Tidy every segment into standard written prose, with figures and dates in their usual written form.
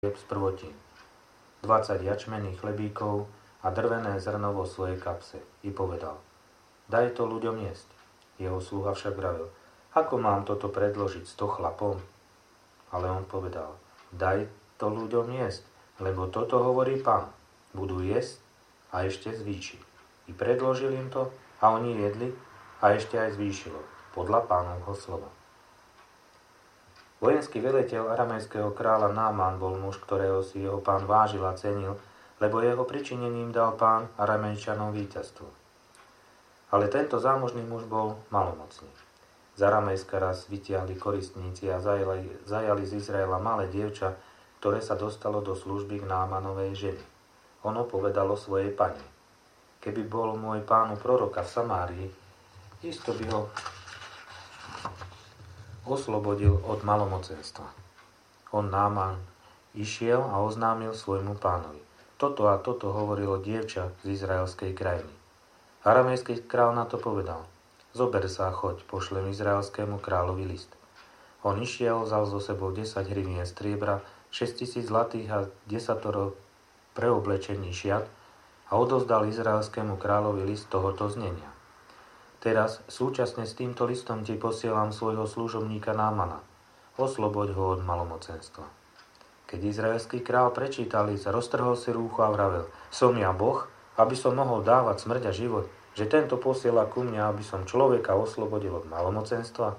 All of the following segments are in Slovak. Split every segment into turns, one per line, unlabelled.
z prvotín, 20 jačmenných chlebíkov a drvené zrno vo svojej kapse. I povedal, daj to ľuďom jesť. Jeho sluha však vravil, ako mám toto predložiť 100 chlapom? Ale on povedal, daj to ľuďom jesť, lebo toto hovorí Pán. Budú jesť a ešte zvýši. I predložil im to a oni jedli a ešte aj zvýšilo, podľa Pánovho slova. Vojenský veliteľ aramejského kráľa Náman bol muž, ktorého si jeho pán vážil a cenil, lebo jeho pričinením dal Pán Aramejčanom víťazstvo. Ale tento zámožný muž bol malomocný. Z Aramejska raz vytiahli koristníci a zajali z Izraela malé dievča, ktoré sa dostalo do služby k Námanovej ženy. Ono povedalo svojej pane, keby bol môj pánu proroka v Samárii, isto by ho oslobodil od malomocenstva. On Náman išiel a oznámil svojmu pánovi. Toto a toto hovorilo dievča z izraelskej krajiny. Aramejský král na to povedal. Zober sa a choď, pošlem izraelskému kráľovi list. On išiel, vzal so sebou 10 hrivien striebra, 6000 zlatých a 10 preoblečení šiat a odozdal izraelskému kráľovi list tohoto znenia. Teraz súčasne s týmto listom ti posielam svojho služobníka Námana. Osloboď ho od malomocenstva. Keď izraelský král prečítal list, roztrhol si rúcho a vravel, som ja Boh, aby som mohol dávať smrť a život, že tento posiela ku mne, aby som človeka oslobodil od malomocenstva?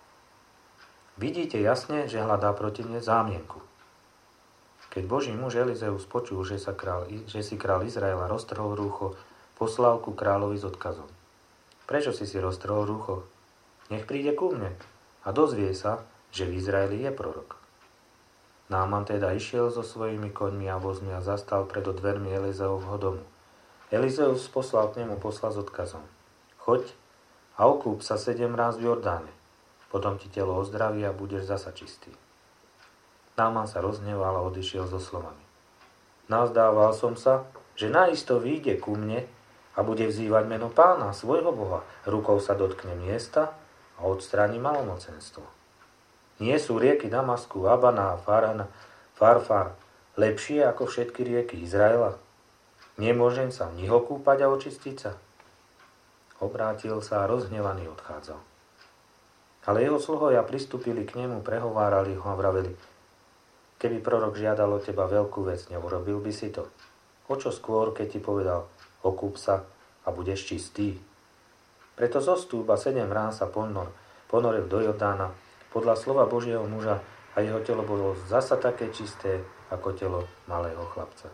Vidíte jasne, že hľadá proti mne zámienku. Keď Boží muž Elizeus počul, že si král Izraela roztrhol rúcho, poslal ku kráľovi s odkazom. Prečo si roztrhol rúcho? Nech príde ku mne a dozvie sa, že v Izraeli je prorok. Náman teda išiel so svojimi koňmi a vozmi a zastal pred dvermi Elizeovho domu. Elizeus poslal k nemu posla s odkazom. Choď a okúp sa 7 ráz v Jordáne. Potom ti telo ozdraví a budeš zasa čistý. Náman sa rozhneval a odišiel so slovami. Nazdával som sa, že naisto vyjde ku mne a bude vzývať meno Pána, svojho Boha. Rukou sa dotkne miesta a odstráni malomocenstvo. Nie sú rieky Damasku, Abana a Farfar lepšie ako všetky rieky Izraela? Nemôžem sa v nich okúpať a očistiť sa? Obrátil sa a rozhnevaný odchádzal. Ale jeho sluhovia pristúpili k nemu, prehovárali ho a vraveli, keby prorok žiadal od teba veľkú vec, neurobil by si to. O čo skôr, keď ti povedal, okúp sa a budeš čistý. Preto zostúp a 7 ráz sa ponoril do Jordána podľa slova Božieho muža a jeho telo bolo zasa také čisté ako telo malého chlapca.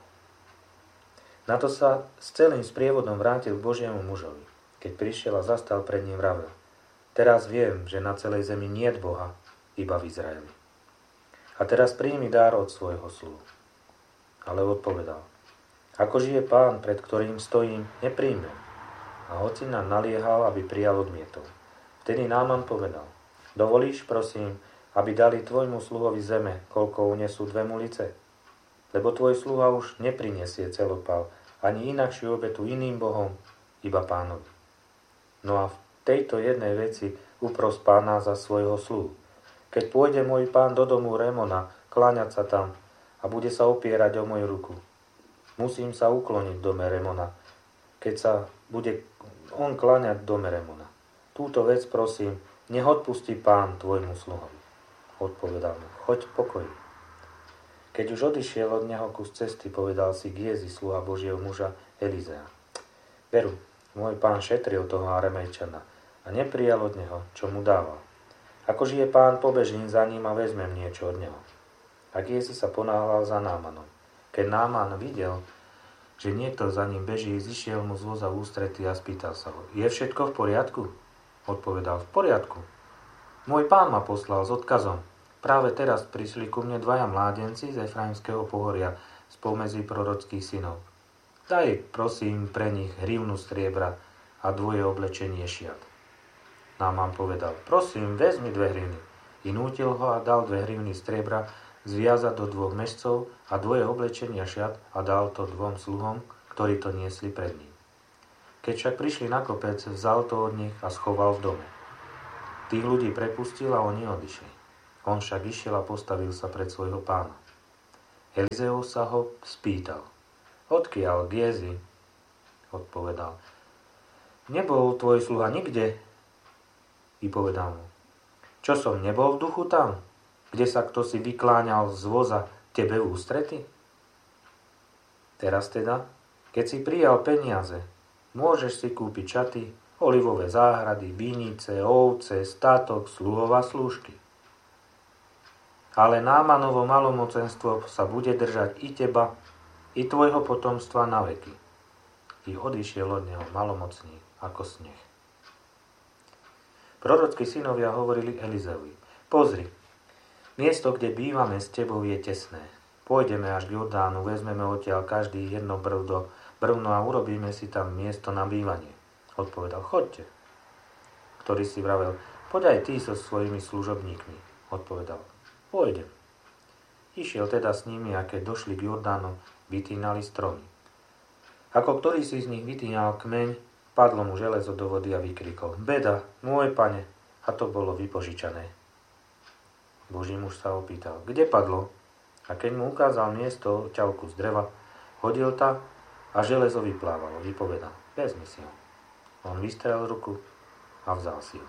Na to sa s celým sprievodom vrátil k Božiemu mužovi. Keď prišiel a zastal pred ním, vravel, teraz viem, že na celej zemi niet Boha, iba v Izraeli. A teraz príjmi dar od svojho sluhu. Ale odpovedal, ako žije Pán, pred ktorým stojím, nepríjmem. A hocina naliehal, aby prijal, odmietol. Vtedy Náman povedal, dovolíš, prosím, aby dali tvojmu sluhovi zeme, koľko unesú 2 mulice? Lebo tvoj sluha už neprinesie celopal, ani inakšiu obetu iným bohom, iba Pánovi. No a v tejto jednej veci upros Pána za svojho sluhu. Keď pôjde môj pán do domu Remona, kláňať sa tam a bude sa opierať o moju ruku, musím sa ukloniť v dome Remona, keď sa bude on kláňať v dome Remona. Túto vec prosím, nech odpustí Pán tvojmu sluhovi. Odpovedal mu, choď v pokoji. Keď už odišiel od neho kus cesty, povedal si Giezi, sluha Božieho muža Elizea. Veru, môj pán šetril toho Aramejčana a neprijal od neho, čo mu dával. Ako žije Pán, pobežím za ním a vezmem niečo od neho. A Giezi sa ponáhľal za Námanom. Keď Náman videl, že niekto za ním beží, zišiel mu z voza v ústrety a spýtal sa ho, je všetko v poriadku? Odpovedal, v poriadku. Môj pán ma poslal s odkazom. Práve teraz prišli ku mne 2 mládenci z Efraimského pohoria spomedzi prorockých synov. Daj, prosím, pre nich hrivnu striebra a 2 oblečenie šiat. Náman povedal, prosím, vezmi 2 hrivny. I nútil ho a dal 2 hrivny striebra, zviazať do 2 mešcov a 2 oblečenia šiat a dal to 2 sluhom, ktorí to niesli pred ním. Keď však prišli na kopec, vzal to od nich a schoval v dome. Tých ľudí prepustil a oni odišli. On však išiel a postavil sa pred svojho pána. Elizeus sa ho spýtal. Odkiaľ, Gézi? Odpovedal. Nebol tvoj sluha nikde? Vypovedal mu. Čo som nebol v duchu tam? Kde sa kto si vykláňal z voza tebe v ústrety? Teraz teda, keď si prijal peniaze, môžeš si kúpiť šaty, olivové záhrady, vinice, ovce, statok, sluhov a slúžky. Ale Námanovo malomocenstvo sa bude držať i teba, i tvojho potomstva na veky. I odišiel od neho malomocný ako sneh. Prorockí synovia hovorili Elizeovi. Pozri, miesto, kde bývame s tebou, je tesné. Pôjdeme až k Jordánu, vezmeme odtiaľ každý jedno brvno a urobíme si tam miesto na bývanie. Odpovedal, choďte. Ktorý si vravel, poď aj ty so svojimi služobníkmi. Odpovedal, pôjdem. Išiel teda s nimi a keď došli k Jordánu, vytínali stromy. Ako ktorý si z nich vytínal kmeň, padlo mu železo do vody a vykrikol, beda, môj pane, a to bolo vypožičané. Boží muž sa opýtal, kde padlo? A keď mu ukázal miesto ťavku z dreva, hodil ta a železo vyplávalo. Vypovedal, vezmi si ho. On vystrel ruku a vzal si ho.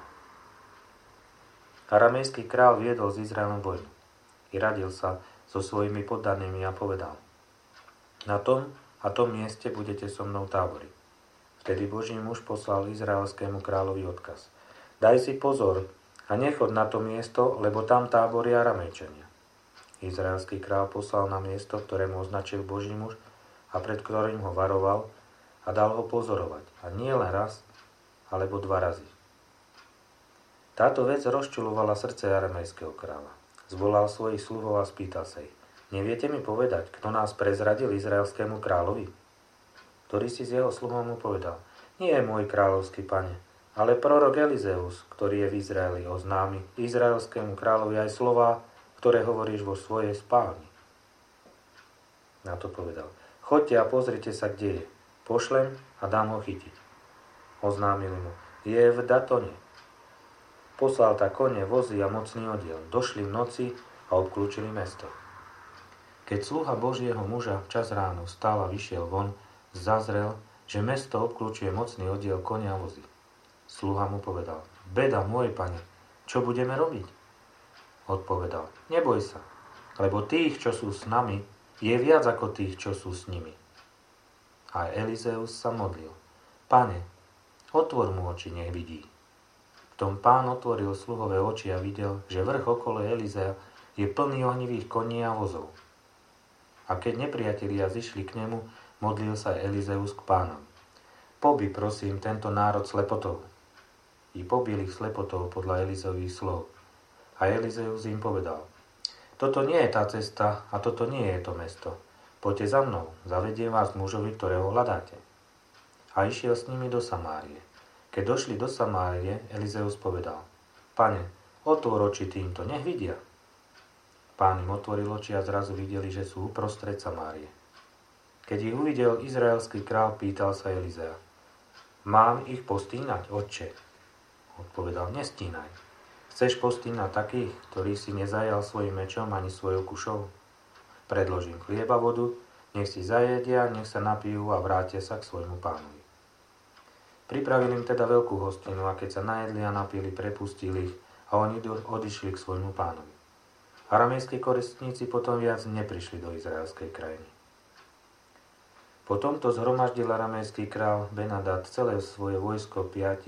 Aramejský král viedol s Izraelom vojnu. I radil sa so svojimi poddanými a povedal, na tom a tom mieste budete so mnou táboriť. Vtedy Boží muž poslal izraelskému kráľovi odkaz. Daj si pozor a nechod na to miesto, lebo tam táboria Aramejčania. Izraelský kráľ poslal na miesto, ktoré mu označil Boží muž a pred ktorým ho varoval a dal ho pozorovať. A nie len raz, alebo 2 razy. Táto vec rozčuľovala srdce aramejského kráľa. Zvolal svojich sluhov a spýtal sa ich. Neviete mi povedať, kto nás prezradil izraelskému kráľovi? Ktorý si z jeho sluhov mu povedal. Nie je môj kráľovský pane, ale prorok Elizeus, ktorý je v Izraeli, oznámi izraelskému kráľovi aj slová, ktoré hovoríš vo svojej spálni. Na to povedal. Choďte a pozrite sa, kde je. Pošlem a dám ho chytiť. Oznámili mu. Je v Datone. Poslal tak kone, vozy a mocný oddiel. Došli v noci a obklúčili mesto. Keď sluha Božieho muža čas ráno vstal a vyšiel von, zazrel, že mesto obklúčuje mocný oddiel konia a vozy. Sluha mu povedal. Beda, môj pane, čo budeme robiť? Odpovedal, neboj sa, lebo tých, čo sú s nami, je viac ako tých, čo sú s nimi. A Elizeus sa modlil. Pane, otvor mu oči, nech vidí. V tom pán otvoril sluhové oči a videl, že vrch okolo Elizea je plný ohnivých koní a vozov. A keď nepriatelia zišli k nemu, modlil sa Elizeus k pánovi. Pobi, prosím, tento národ slepotou. I pobil ich slepotou podľa Elizeových slov. A Elizeus im povedal, toto nie je tá cesta a toto nie je to mesto. Poďte za mnou, zavediem vás k mužovi, ktorého hľadáte. A išiel s nimi do Samárie. Keď došli do Samárie, Elizeus povedal, pane, otvor oči týmto, nech vidia. Pán im otvoril oči a zrazu videli, že sú uprostred Samárie. Keď ich uvidel izraelský král, pýtal sa Elizea, mám ich postínať, otče? Odpovedal, nestínaj. Chceš postínať takých, ktorých si nezajal svojim mečom ani svojou kušou? Predložím chlieba, vodu, nech si zajedia, nech sa napijú a vrátia sa k svojmu pánovi. Pripravili im teda veľkú hostinu a keď sa najedli a napili, prepustili ich a oni odišli k svojmu pánovi. Aramejskí koristníci potom viac neprišli do izraelskej krajiny. Potom to zhromaždil aramejský král Benadad celé svoje vojsko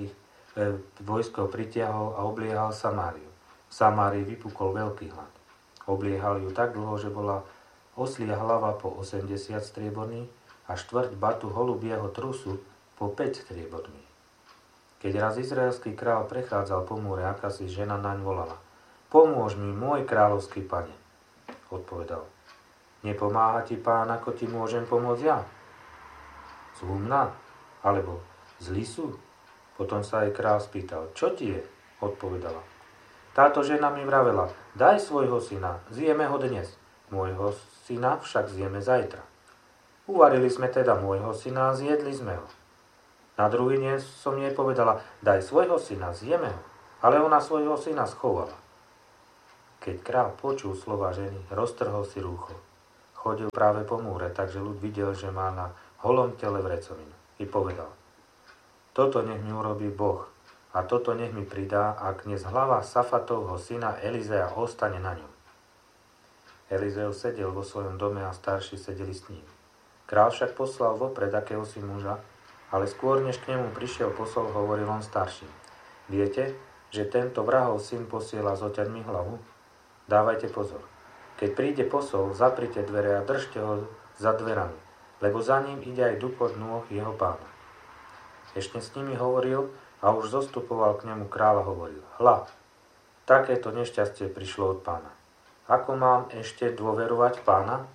pritiahol a obliehal Samáriu. V Samárii vypukol veľký hlad. Obliehal ju tak dlho, že bola oslia hlava po 80 strieborných a štvrť batu holubieho trusu po 5 strieborných. Keď raz izraelský král prechádzal po múre, akási žena naň volala. Pomôž mi, môj kráľovský pane. Odpovedal. Nepomáha ti pán, ako ti môžem pomôcť ja? Zlumná? Alebo zlí sú? Potom sa aj král spýtal, čo ti je? Odpovedala. Táto žena mi vravela, daj svojho syna, zjeme ho dnes. Môjho syna však zjeme zajtra. Uvarili sme teda môjho syna a zjedli sme ho. Na druhý deň som jej povedala, daj svojho syna, zjeme ho. Ale ona svojho syna schovala. Keď král počul slova ženy, roztrhol si rúcho. chodil práve po múre, takže ľud videl, že má na holom tele vrecovinu. I povedal, toto nech mi urobí Boh a toto nech mi pridá, ak dnes hlava Safatovho syna Elizea ostane na ňom. Elizeus sedel vo svojom dome a starší sedeli s ním. Král však poslal vopred akéhosi muža, ale skôr než k nemu prišiel posol, hovoril on starším. Viete, že tento vrahov syn posiela zoťať mi hlavu? Dávajte pozor. Keď príde posol, zaprite dvere a držte ho za dverami, lebo za ním ide aj dupot nôh jeho pána. Ešte s nimi hovoril a už zostupoval k nemu kráľ a hovoril, hľa, takéto nešťastie prišlo od pána. Ako mám ešte dôverovať pána?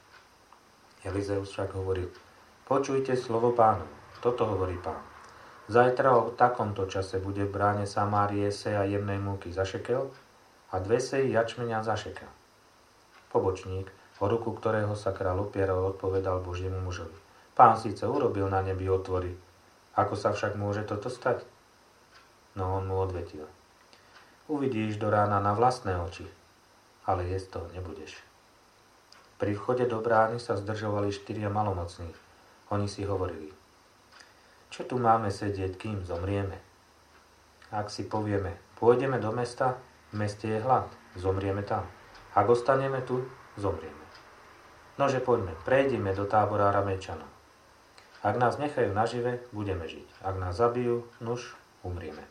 Elizeus však hovoril, počujte slovo pánu, toto hovorí pán. Zajtra o takomto čase bude v bráne Samárie seja jemnej múky za šekel a 2 seji jačmeňa za šekel. Pobočník, o ruku ktorého sa kráľ opieral, odpovedal Božiemu mužovi. Pán síce urobil na nebi otvory, ako sa však môže toto stať? No on mu odvetil. Uvidíš do rána na vlastné oči, ale jesť to nebudeš. Pri vchode do brány sa zdržovali 4 malomocní. Oni si hovorili, čo tu máme sedieť, kým zomrieme? Ak si povieme, pôjdeme do mesta, v meste je hlad, zomrieme tam. Ak ostaneme tu, zomrieme. Nože poďme, prejdime do tábora Aramejčanov. Ak nás nechajú nažive, budeme žiť. Ak nás zabijú, nuž, umrieme.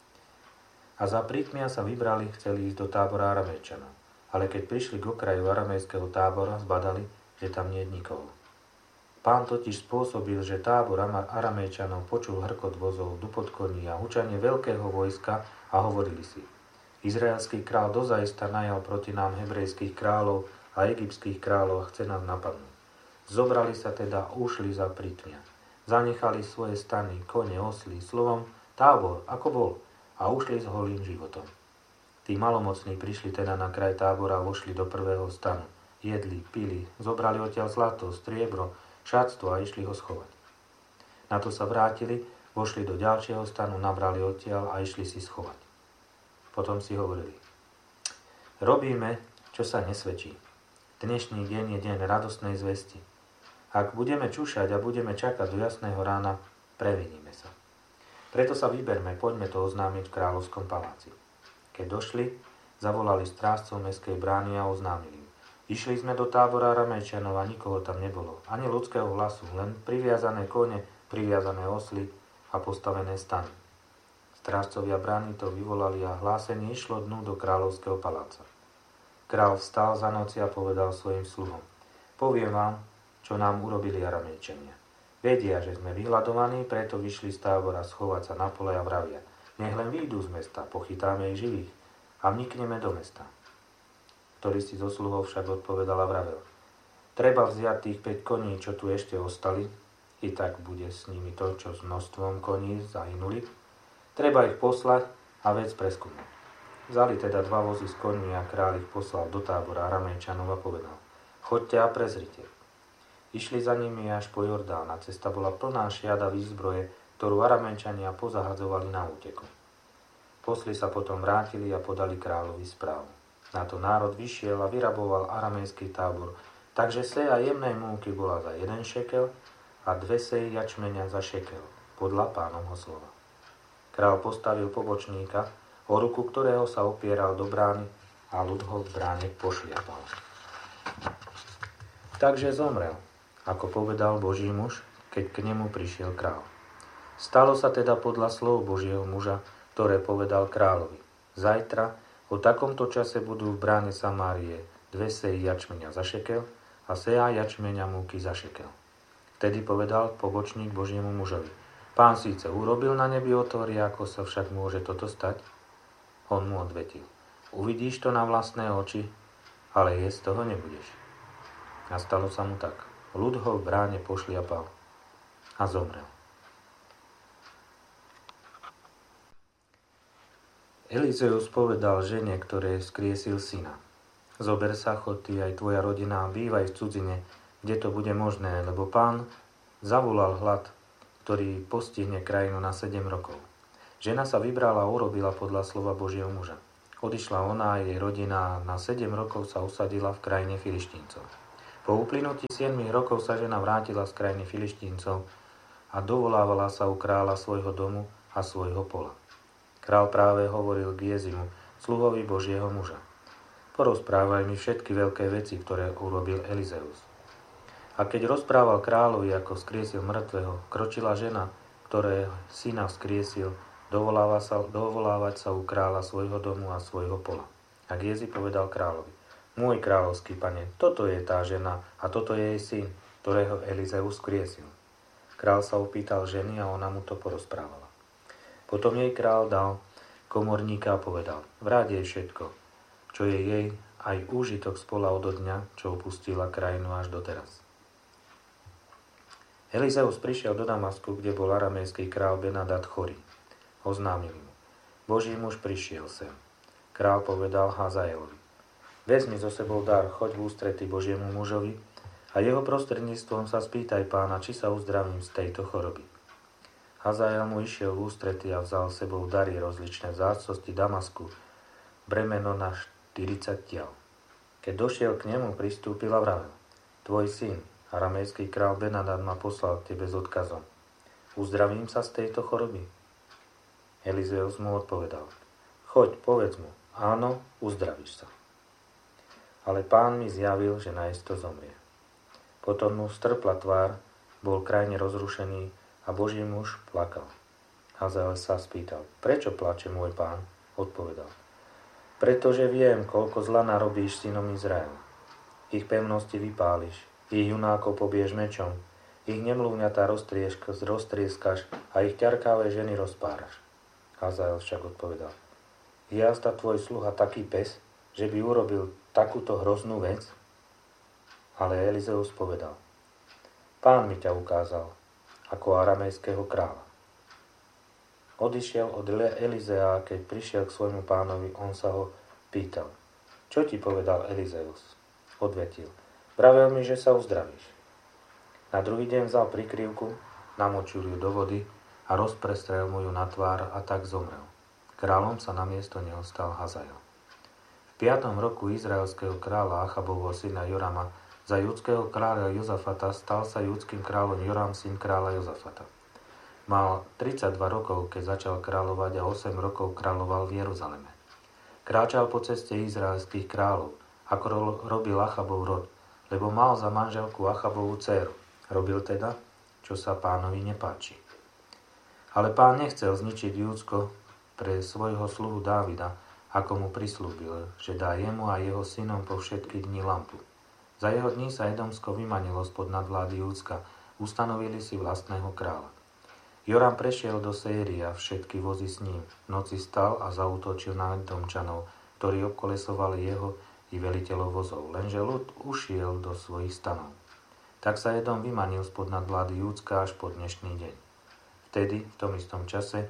A za prítmia sa vybrali, chceli ísť do tábora Aramejčanov. Ale keď prišli k okraju aramejského tábora, zbadali, že tam nie je nikoho. Pán totiž spôsobil, že tábor Aramejčanov počul hrkot vozov, dupot koní a hučanie veľkého vojska a hovorili si, izraelský král dozajista najal proti nám hebrejských kráľov a egyptských kráľov a chce nás napadnúť. Zobrali sa teda a ušli za prítmia. Zanechali svoje stany, kone, osly, slovom tábor, ako bol, a ušli s holým životom. Tí malomocní prišli teda na kraj tábora a vošli do prvého stanu. Jedli, pili, zobrali odtiaľ zlato, striebro, šatstvo a išli ho schovať. Na to sa vrátili, vošli do ďalšieho stanu, nabrali odtiaľ a išli si schovať. Potom si hovorili, robíme, čo sa nesvedčí. Dnešný deň je deň radostnej zvesti. Ak budeme čušať a budeme čakať do jasného rána, previníme sa. Preto sa vyberme, poďme to oznámiť v kráľovskom paláci. Keď došli, zavolali strážcov mestskej brány a oznámili im. Išli sme do tábora Aramejčanov a nikoho tam nebolo, ani ľudského hlasu, len priviazané kone, priviazané osly a postavené stany. Strážcovia brány to vyvolali a hlásenie išlo dnu do kráľovského paláca. Král vstal za noci a povedal svojim sluhom. Poviem vám, čo nám urobili Aramejčania. Vedia, že sme vyhľadovaní, preto vyšli z tábora schovať sa na pole a vravia. Nech len vyjdú z mesta, pochytáme ich živých a vnikneme do mesta. Ktorý si zo sluhov však odpovedal a vravel. Treba vziať tých 5 koní, čo tu ešte ostali, i tak bude s nimi to, čo s množstvom koní zahynuli. Treba ich poslať a vec preskúmať. Vzali teda 2 vozy s koní a kráľ ich poslal do tábora Aramejčanov a povedal. Choďte a prezrite. Išli za nimi až po Jordán a cesta bola plná šiada výzbroje, ktorú Aramejčania pozahadzovali na úteku. Posli sa potom vrátili a podali kráľovi správu. Na to národ vyšiel a vyraboval aramejský tábor, takže seja jemnej múky bola za 1 šekel a 2 seji jačmeňa za šekel, podľa pánovho slova. Král postavil pobočníka, o ruku ktorého sa opieral do brány a ľud ho v bráne pošliapal. Takže zomrel, ako povedal Boží muž, keď k nemu prišiel král. Stalo sa teda podľa slov Božieho muža, ktoré povedal kráľovi. Zajtra o takomto čase budú v bráne Samárie 2 seji jačmeňa za šekel a seja jačmeňa múky za šekel. Vtedy povedal pobočník Božiemu mužovi. Pán síce urobil na nebi otvory, ako sa však môže toto stať? On mu odvetil. Uvidíš to na vlastné oči, ale jesť toho nebudeš. A stalo sa mu tak. Ľud ho v bráne pošliapal a zomrel. Elizeus povedal žene, ktoré skriesil syna. Zober sa, chod ty aj tvoja rodina a bývaj v cudzine, kde to bude možné, lebo Pán zavolal hlad, ktorý postihne krajinu na 7 rokov. Žena sa vybrala a urobila podľa slova Božieho muža. Odišla ona a jej rodina a na 7 rokov sa usadila v krajine Filištíncov. Po uplynutí 7 rokov sa žena vrátila z krajiny Filištíncov a dovolávala sa u kráľa svojho domu a svojho pola. Král práve hovoril k Gezimu, sluhovi Božieho muža. Porozprávaj mi všetky veľké veci, ktoré urobil Elizeus. A keď rozprával kráľovi, ako vzkriesil mŕtvého, kročila žena, ktoré syna vzkriesil, dovolávať sa u kráľa svojho domu a svojho pola. A Gézi povedal kráľovi: Môj kráľovský pane, toto je tá žena a toto je jej syn, ktorého Elizeus vzkriesil. Král sa opýtal ženy a ona mu to porozprávala. Potom jej král dal komorníka a povedal: Vráť jej všetko, čo je jej, aj úžitok z pola odo dňa, čo opustila krajinu až doteraz. Elizeus prišiel do Damasku, kde bol aramejský král Benadad chorý. Oznámil mu: Boží muž prišiel sem. Král povedal Hazaelovi: Vezmi so sebou dar, choď v ústrety Božiemu mužovi a jeho prostredníctvom sa spýtaj pána, či sa uzdravím z tejto choroby. Hazael mu išiel v ústrety a vzal s sebou dary rozličné vzácnosti Damasku, bremeno na 40 tiel. Keď došiel k nemu, pristúpil a vravel: Tvoj syn, aramejský král Benadad, ma poslal k tebe s odkazom: Uzdravím sa z tejto choroby? Elizeus mu odpovedal: Choď, povedz mu: Áno, uzdravíš sa. Ale pán mi zjavil, že naisto zomrie. Potom mu strpla tvár, bol krajne rozrušený a Boží muž plakal. Hazael sa spýtal: Prečo plače môj pán? Odpovedal: Pretože viem, koľko zla narobíš synom Izraela. Ich pevnosti vypáliš, ich junákov pobiješ mečom, ich nemluvňatá roztrieskaš a ich ťarkavé ženy rozpáraš. Hazael však odpovedal: Je azda tvoj sluha taký pes, že by urobil takúto hroznú vec? Ale Elizeus povedal: Pán mi ťa ukázal ako aramejského kráľa. Odišiel od Elizea, keď prišiel k svojmu pánovi, on sa ho pýtal: Čo ti povedal Elizeus? Odvetil: Vravel mi, že sa uzdravíš. Na druhý deň vzal prikryvku, namočil ju do vody a rozprestrel mu ju na tvár a tak zomrel. Kráľom sa namiesto neho stal Hazael. V 5. roku izraelského kráľa Achabovho syna Jorama za judského kráľa Jozafata stal sa judským kráľom Joram, syn kráľa Jozafata. Mal 32 rokov, keď začal kráľovať a 8 rokov kráľoval v Jeruzaleme. Kráčal po ceste izraelských kráľov, ako robil Achabov rod, lebo mal za manželku Achabovú dcéru. Robil teda, čo sa pánovi nepáči. Ale pán nechcel zničiť Júdsko pre svojho sluhu Dávida, ako mu prislúbil, že dá jemu a jeho synom po všetky dni lampu. Za jeho dní sa Edomsko vymanilo spod nadvlády Júdska, ustanovili si vlastného kráľa. Joram prešiel do Série a všetky vozy s ním. V noci stal a zaútočil na Edomčanov, ktorí obkolesovali jeho i veliteľov vozov, lenže ľud ušiel do svojich stanov. Tak sa Edom vymanil spod nadvlády Júdska až po dnešný deň. Vtedy, v tom istom čase,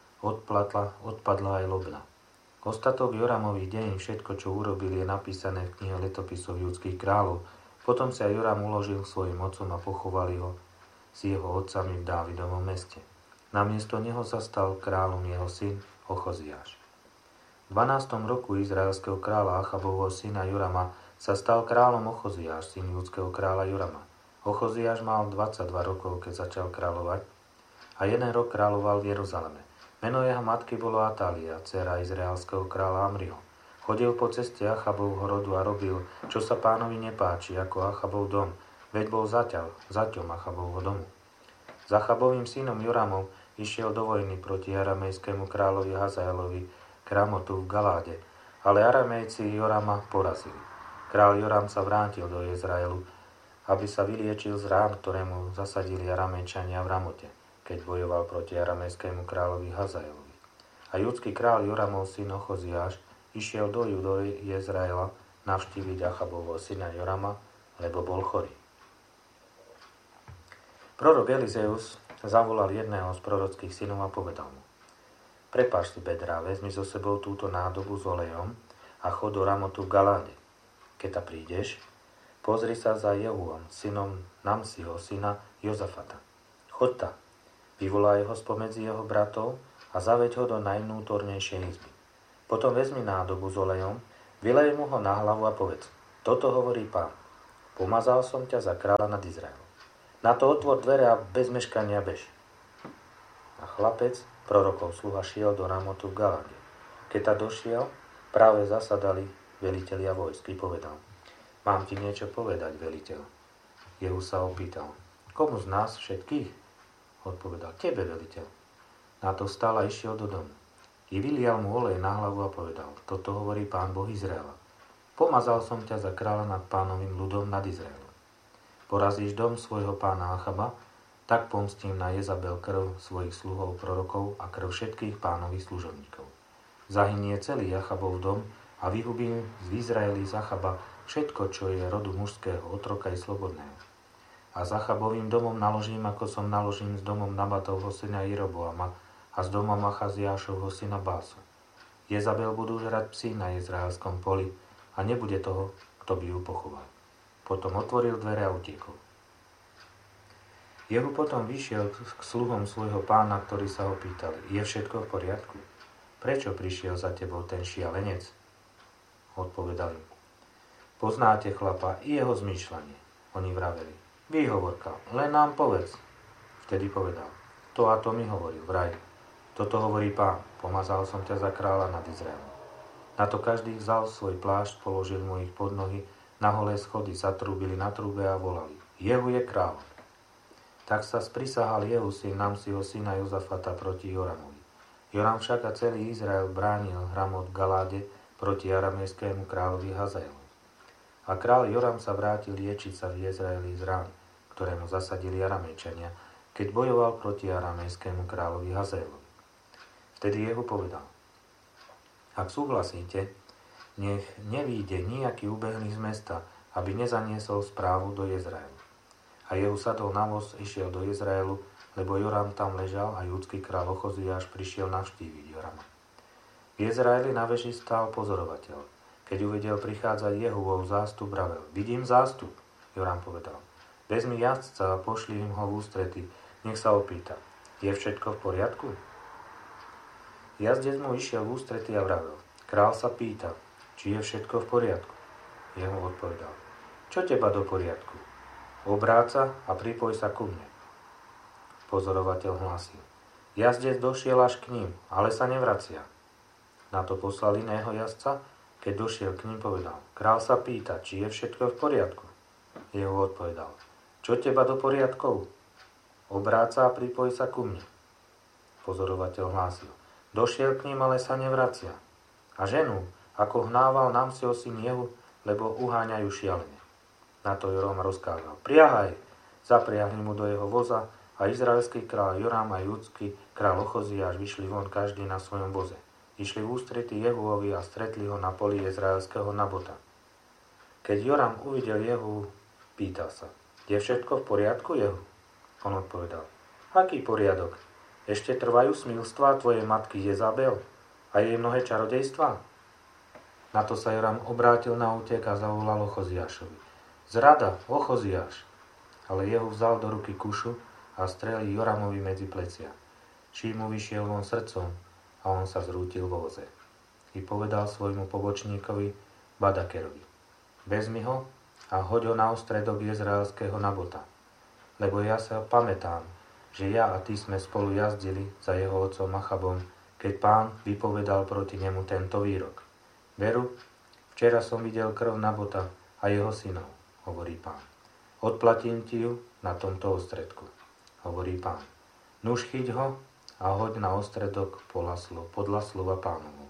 odpadla aj Lobna. Ostatok Joramových dejín, všetko, čo urobil, je napísané v knihe letopisov judských kráľov. Potom sa Joram uložil svojim otcom a pochovali ho s jeho otcami v Dávidovom meste. Namiesto neho sa stal kráľom jeho syn Ochoziáš. V 12. roku izraelského kráľa Achabovho syna Jorama sa stal kráľom Ochoziáš, syn judského kráľa Jorama. Ochoziáš mal 22 rokov, keď začal kráľovať a 1 rok kráľoval v Jeruzaleme. Meno jeho matky bolo Atália, dcéra izraelského kráľa Amriho. Chodil po ceste Achabovho rodu a robil, čo sa pánovi nepáči, ako Achabov dom, veď bol zaťom Achabovho domu. S Achabovým synom Joramom išiel do vojny proti aramejskému kráľovi Hazaelovi k Ramotu v Galáde, ale Aramejci Jorama porazili. Kráľ Joram sa vrátil do Izraelu, aby sa vyliečil z rán, ktoré mu zasadili Aramejčania v Ramote, keď bojoval proti aramejskému kráľovi Hazaelovi. A judský kráľ Joramov syn Ochoziáš išiel do Izraela navštíviť Achabovho syna Jorama, lebo bol chorý. Prorok Elizeus zavolal jedného z prorockých synov a povedal mu: Prepáč si bedrá, vezmi so sebou túto nádobu s olejom a chod do Ramotu v Galáde. Keď ta prídeš, pozri sa za Jehuom, synom Namsiho, syna Jozafata. Choď ta, vyvolaj ho spomedzi jeho bratov a zaveď ho do najvnútornejšej izby. Potom vezmi nádobu s olejom, vylej mu ho na hlavu a povedz: Toto hovorí Pán. pomazal som ťa za kráľa nad Izraelom. Na to otvor dvere a bez meškania bež. A chlapec, prorokov sluha, šiel do Ramotu v Galáde. Keď ta došiel, práve zasadali velitelia vojsky, povedal: Mám ti niečo povedať, veliteľ. Jehu sa opýtal: Komu z nás všetkých? Odpovedal: Tebe, veliteľ. Na to vstal a išiel do domu. I vylial mu olej na hlavu a povedal: Toto hovorí Pán Boh Izraela. Pomazal som ťa za kráľa nad Pánovým ľudom nad Izraelom. Porazíš dom svojho pána Achaba, tak pomstím na Jezabel krv svojich sluhov prorokov a krv všetkých Pánových služobníkov. Zahynie celý Achabov dom a vyhubím z Izraeli z Achaba všetko, čo je rodu mužského, otroka i slobodného. A s Achabovým domom naložím, ako som naložím s domom Nabatovho syna Jeroboama a s domom Achaziášovho syna Básu. Jezabel budú žrať psi na izraelskom poli a nebude toho, kto by ju pochoval. Potom otvoril dvere a utiekol. Jehu potom vyšiel k sluhom svojho pána, ktorí sa ho pýtali: Je všetko v poriadku? Prečo prišiel za tebou ten šialenec? Odpovedali: Poznáte chlapa i jeho zmýšľanie. Oni vraveli: Výhovorka, len nám povedz. Vtedy povedal: To a to mi hovoril, vraj. Toto hovorí Pán: Pomazal som ťa za kráľa nad Izraelom. Na to každý vzal svoj plášť, položil mu ich pod nohy, na holé schody zatrúbili na trúbe a volali: Jehu je kráľ. Tak sa sprisahal Jehu syn Namsiho syna Jozafata proti Joramovi. Joram však a celý Izrael bránil Ramot v Galáde proti aramejskému kráľovi Hazaelovi. A kráľ Joram sa vrátil liečiť sa v Jezraeli z rán, ktoré mu zasadili Aramejčania, keď bojoval proti aramejskému kráľovi Hazaelovi. Vtedy Jehu povedal: Ak súhlasíte, nech nevíde nejaký ubehlý z mesta, aby nezaniesol správu do Jezraelu. A Jehu sadol na voz, išiel do Jezraelu, lebo Joram tam ležal a judský kráľ Ochoziáš prišiel navštíviť Jorama. V Jezraeli na veži stál pozorovateľ. Keď uvidel prichádzať Jehuvov zástup, vravel: Vidím zástup. Joram povedal: Vezmi jazdca a pošli im ho v ústrety, nech sa opýta: Je všetko v poriadku? Jazdec mu išiel v ústrety a vravel: Král sa pýta, či je všetko v poriadku. Jehu odpovedal: Čo teba do poriadku? Obráca a pripoj sa ku mne. Pozorovateľ hlásil: Jazdec došiel až k ním, ale sa nevracia. Na to poslal iného jazdca, keď došiel k ním, povedal: Král sa pýta, či je všetko v poriadku. Jehu odpovedal: Čo teba do poriadkov? Obráca a pripoj sa ku mne. Pozorovateľ hlásil: Došiel k ním, ale sa nevracia. A ženu, ako hnával Namsiho syn Jehu, lebo uháňajú šialene. Na to Joram rozkázal: Priahaj! Zapriahli mu do jeho voza a izraelský kráľ Joram a judský kráľ Ochoziáš vyšli von každý na svojom voze. Išli v ústrety Jehuovi a stretli ho na poli izraelského Nabota. Keď Joram uvidel Jehu, pýtal sa: Je všetko v poriadku, Jehu? On odpovedal: Aký poriadok? Ešte trvajú smilstvá tvojej matky Jezabel a jej mnohé čarodejstvá? Na to sa Joram obrátil na útek a zavolal Ochoziášovi: Zrada, Ochoziáš! Ale Jehu vzal do ruky kušu a strelil Joramovi medzi plecia. Šíp mu vyšiel von srdcom a on sa zrútil vo voze. I povedal svojmu pobočníkovi Badakerovi: Vezmi ho a hoď ho na ostredok izraelského Nabota, lebo ja sa pamätám, že ja a ty sme spolu jazdili za jeho otcom Achabom, keď Pán vypovedal proti nemu tento výrok: Veru, včera som videl krv Nabota a jeho synov, hovorí Pán. Odplatím ti ju na tomto ostredku, hovorí Pán. Nuž chyť ho a hoď na ostredok podľa slova Pánovu.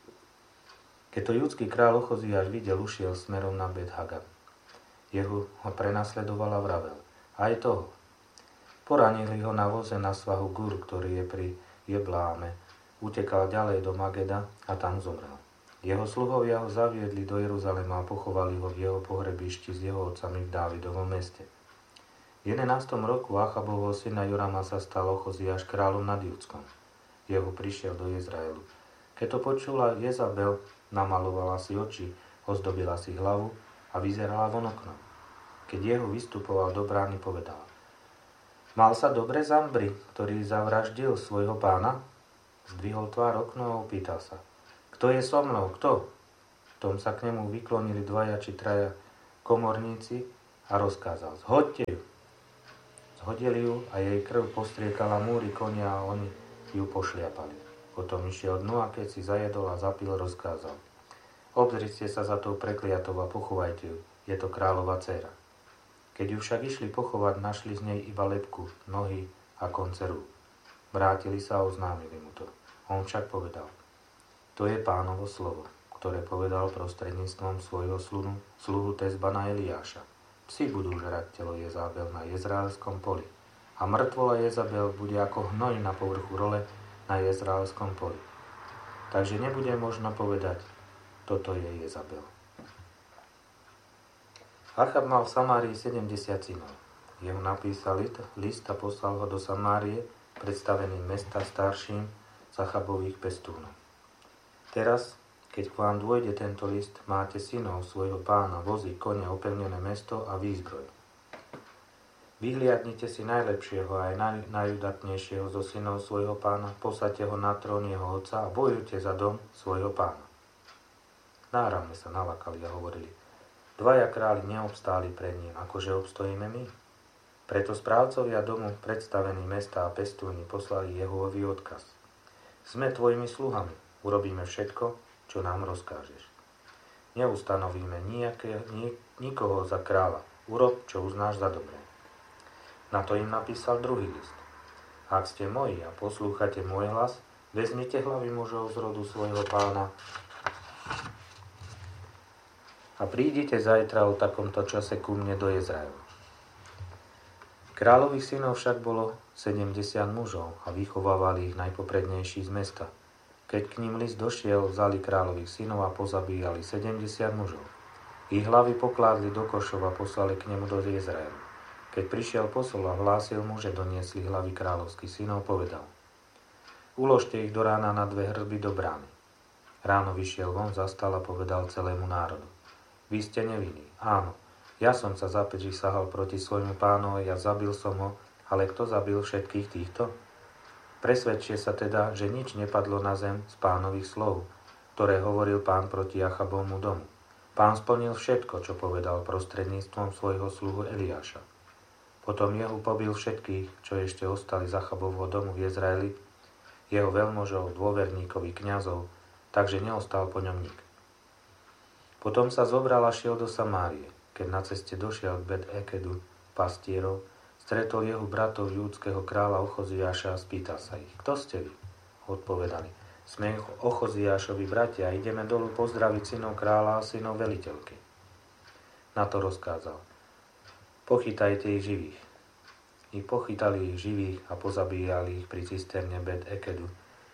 Keď to judský kráľ Ochoziáš videl, ušiel smerom na Bet-Hagan. Jehu ho prenasledoval a vravel: Aj toho. Poranili ho na voze na svahu Gur, ktorý je pri Jebláme. Utekal ďalej do Mageda a tam zomrel. Jeho sluhovia ho zaviedli do Jeruzalema a pochovali ho v jeho pohrebišti s jeho otcami v Dávidovom meste. V 11. roku Achabovho syna Jorama sa stal Ochoziáš kráľom nad Judskom. Jehu prišiel do Izraelu. Keď to počula Jezabel, namalovala si oči, ozdobila si hlavu a vyzerala von oknom. Keď Jehu vystupoval do brány, povedal: Mal sa dobre Zambri, ktorý zavraždil svojho pána? Zdvihol tvár okno a opýtal sa: Kto je so mnou? Kto? V tom sa k nemu vyklonili 2 či 3 komorníci a rozkázal: Zhoďte ju. Zhodili ju a jej krv postriekala múry konia a oni ju pošliapali. Potom išiel dnu a keď si zajedol a zapil, rozkázal: Obzrite sa za tou prekliatou a pochovajte ju, je to kráľova dcéra. Keď ju však išli pochovať, našli z nej iba lebku, nohy a konce rúk. Vrátili sa a oznámili mu to. On však povedal: To je Pánovo slovo, ktoré povedal prostredníctvom svojho sluhu Tezbana Eliáša. Psi budú žrať telo Jezabel na Jezraelskom poli a mŕtvola Jezabel bude ako hnoj na povrchu role na Jezraelskom poli. Takže nebude možno povedať: Toto je Jezabel. Achab mal v Samárii 70 synov. Jeho napísal list a poslal ho do Samárie, predstavený mesta starším z Achabových pestúnov. Teraz, keď k vám dôjde tento list, máte synov svojho pána, vozy, kone, opevnené mesto a výzbroj. Vyhliadnite si najlepšieho a aj najudatnejšieho zo synov svojho pána, posaďte ho na trón jeho otca a bojujte za dom svojho pána. Náramne sa nalakali a hovorili: Dvaja králi neobstáli pred ním, akože obstojíme my. Preto správcovia domu, predstavení mesta a pestúni, poslali Jehovovi odkaz: Sme tvojimi sluhami, urobíme všetko, čo nám rozkážeš. Neustanovíme nikoho za kráľa, urob, čo uznáš za dobré. Na to im napísal druhý list: Ak ste moji a poslúchate môj hlas, vezmite hlavy mužov z rodu svojho pána a prídite zajtra o takomto čase ku mne do Jezraelu. Kráľových synov však bolo 70 mužov a vychovávali ich najpoprednejší z mesta. Keď k ním list došiel, vzali kráľových synov a pozabíjali 70 mužov. Ich hlavy pokládli do košov a poslali k nemu do Jezraelu. Keď prišiel posol a hlásil mu, že doniesli hlavy kráľovských synov, povedal: Uložte ich do rána na 2 hrby do brány. Ráno vyšiel von, zastal a povedal celému národu: Vy ste nevinní. Áno, ja som sa zaprísahal proti svojmu pánovi a zabil som ho, ale kto zabil všetkých týchto? Presvedčte sa teda, že nič nepadlo na zem z pánových slov, ktoré hovoril pán proti Achabovmu domu. Pán splnil všetko, čo povedal prostredníctvom svojho sluhu Eliáša. Potom Jehu pobil všetkých, čo ešte ostali z Achabovho domu v Jezraeli, jeho veľmožov, dôverníkov i kňazov, takže neostal po ňom nik. Potom sa zobral a šiel do Samárie. Keď na ceste došiel k Bet-Ekedu pastierov, stretol jeho bratov júdskeho kráľa Ochoziáša a spýtal sa ich: Kto ste vy? Odpovedali: Sme Ochoziášovi bratia a ideme dolu pozdraviť synov kráľa a synov veliteľky. Na to rozkázal: Pochytajte ich živých. I pochytali ich živých a pozabíjali ich pri cisterne Bet-Ekedu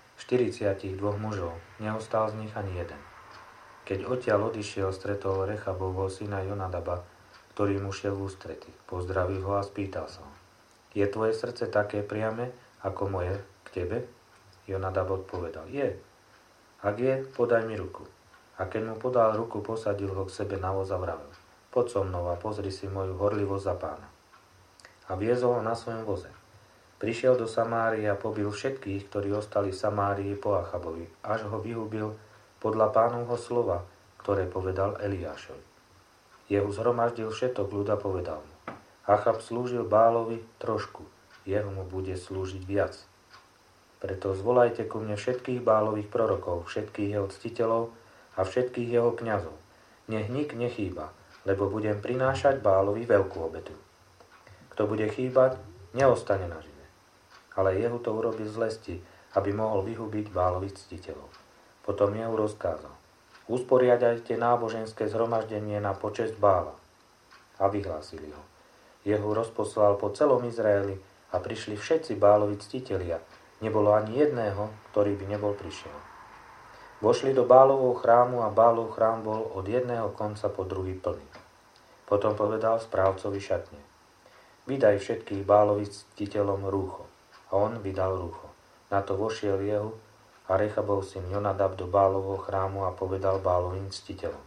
42 mužov, neostal z nich ani jeden. Keď odtiaľ odišiel, stretol Rechabovho syna Jonadaba, ktorý mu šiel v ústrety. Pozdravil ho a spýtal sa ho: Je tvoje srdce také priame, ako moje k tebe? Jonadab odpovedal: Je. Ak je, podaj mi ruku. A keď mu podal ruku, posadil ho k sebe na voz a vravel: Poď so mnou a pozri si moju horlivosť za pána. A viezol ho na svojom voze. Prišiel do Samárie a pobil všetkých, ktorí ostali v Samárii po Achabovi, až ho vyhubil podľa pánovho slova, ktoré povedal Eliášovi. Jehu zhromaždil všetok ľud a povedal mu: Achab slúžil Bálovi trošku, jeho mu bude slúžiť viac. Preto zvolajte ku mne všetkých Bálových prorokov, všetkých jeho ctiteľov a všetkých jeho kňazov. Nech nik nechýba, lebo budem prinášať Bálovi veľkú obetu. Kto bude chýbať, neostane nažive. Ale Jehu to urobil z lesti, aby mohol vyhubiť Bálových ctiteľov. Potom Jehu rozkázal: Usporiadajte náboženské zhromaždenie na počesť Bála. A vyhlásili ho. Jehu rozposlal po celom Izraeli a prišli všetci Bálovi ctitelia. Nebolo ani jedného, ktorý by nebol prišiel. Vošli do Bálovho chrámu a Bálov chrám bol od jedného konca po druhý plný. Potom povedal správcovi šatne: Vydaj všetkých Bálových ctiteľom rúcho. A on vydal rúcho. Na to vošiel Jehu a Rechabov syn Jonadab do Bálovho chrámu a povedal Bálovým ctiteľom: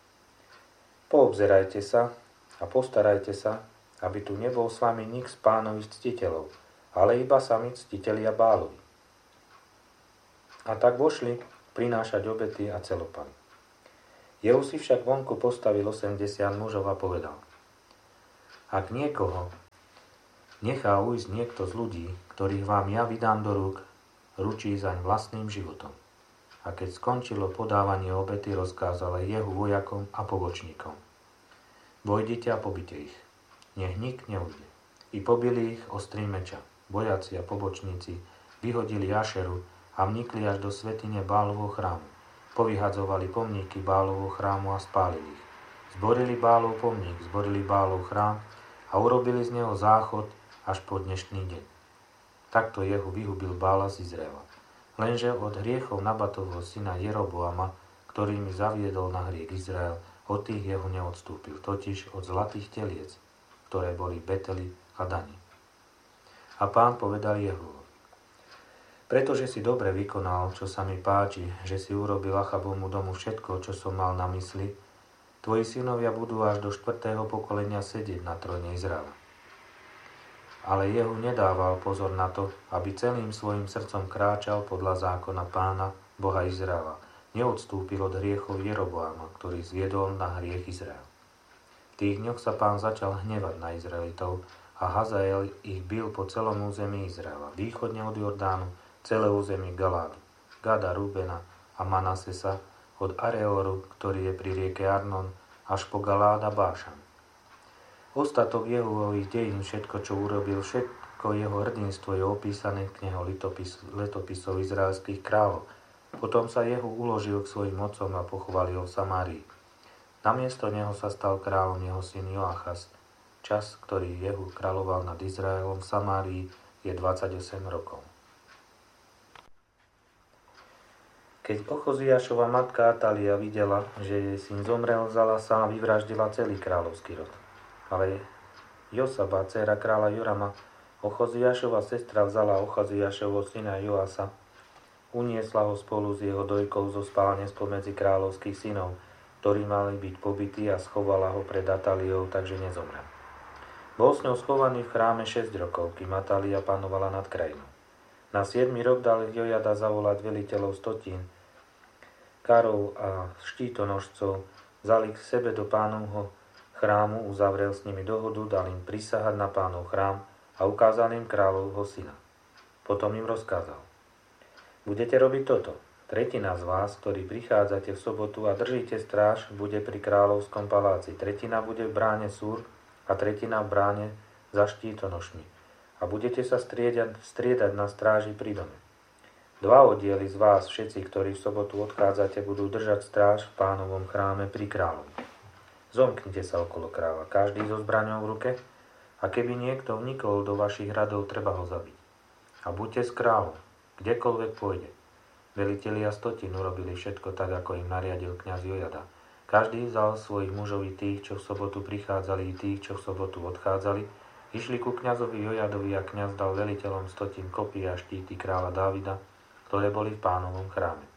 Poobzerajte sa a postarajte sa, aby tu nebol s vami nik z pánových ctiteľov, ale iba sami ctitelia Bálovi. A tak vošli prinášať obety a celopaly. Jehu si však vonku postavil 80 mužov a povedal: Ak niekoho nechá ujsť niekto z ľudí, ktorých vám ja vydám do rúk, ručí zaň vlastným životom. A keď skončilo podávanie obety, rozkázal aj jeho vojakom a pobočníkom. Vojdite a pobite ich. Nech nik neujde. I pobili ich ostrým meča. Vojaci a pobočníci vyhodili Ašeru a vnikli až do svätyne Bálovho chrámu. Povyhadzovali pomníky Bálovho chrámu a spálili ich. Zborili Bálov pomník, zborili Bálov chrám a urobili z neho záchod až po dnešný deň. Takto Jehu vyhubil Bála z Izraela. Lenže od hriechov Nabatovho syna Jeroboama, ktorými zaviedol na hriech Izrael, od tých Jehu neodstúpil, totiž od zlatých teliec, ktoré boli v Beteli a Dani. A Pán povedal Jehu: pretože si dobre vykonal, čo sa mi páči, že si urobil Achabovmu domu všetko, čo som mal na mysli, tvoji synovia budú až do 4. pokolenia sedieť na tróne Izraela. Ale Jehu nedával pozor na to, aby celým svojim srdcom kráčal podľa zákona Pána, Boha Izraela. Neodstúpil od hriechov Jeroboama, ktorý zviedol na hriech Izrael. V tých dňoch sa Pán začal hnevať na Izraelitov a Hazael ich bil po celom území Izraela, východne od Jordánu, celé územie Galádu, Gada, Rubena a Manasesa, od Areoru, ktorý je pri rieke Arnon, až po Galád a Bášan. Ostatok Jehovových dejín, všetko, čo urobil, všetko jeho hrdinstvo je opísané v knihe letopisov izraelských kráľov. Potom sa Jehu uložil k svojim otcom a pochovali ho v Samárii. Namiesto neho sa stal kráľom jeho syn Joachas. Čas, ktorý Jehu kráľoval nad Izraelom v Samárii, je 28 rokov. Keď Ochoziášova matka Atália videla, že jej syn zomrel, vzala sa a vyvraždila celý kráľovský rod. Ale Josaba, dcéra kráľa Jorama, Ochoziášova sestra, vzala Ochoziášovho syna Joasa, uniesla ho spolu s jeho dojkou zo spálne spomedzi kráľovských synov, ktorí mali byť pobití, a schovala ho pred Atáliou, takže nezomrel. Bol s ňou schovaný v chráme 6 rokov, kým Atália panovala nad krajinou. Na 7. rok dal Jojada zavolať veliteľov stotín, karov a štítonožcov, vzali k sebe do Pánovho chrámu, uzavrel s nimi dohodu, dal im prisahať na Pánov chrám a ukázal im kráľovho syna. Potom im rozkázal: budete robiť toto. Tretina z vás, ktorí prichádzate v sobotu a držíte stráž, bude pri kráľovskom paláci. Tretina bude v bráne Súr a tretina v bráne za štítonošmi. A budete sa striedať na stráži pri dome. 2 oddiely z vás, všetci, ktorí v sobotu odchádzate, budú držať stráž v Pánovom chráme pri kráľovi. Zomknite sa okolo kráľa, každý so zbraňou v ruke, a keby niekto vnikol do vašich radov, treba ho zabiť. A buďte s kráľom, kdekoľvek pôjde. Velitelia stotín urobili všetko tak, ako im nariadil kňaz Jojada. Každý vzal svojich mužov, i tých, čo v sobotu prichádzali, i tých, čo v sobotu odchádzali, išli ku kňazovi Jojadovi, a kňaz dal veliteľom stotín kopy a štíty kráľa Dávida, ktoré boli v Pánovom chráme.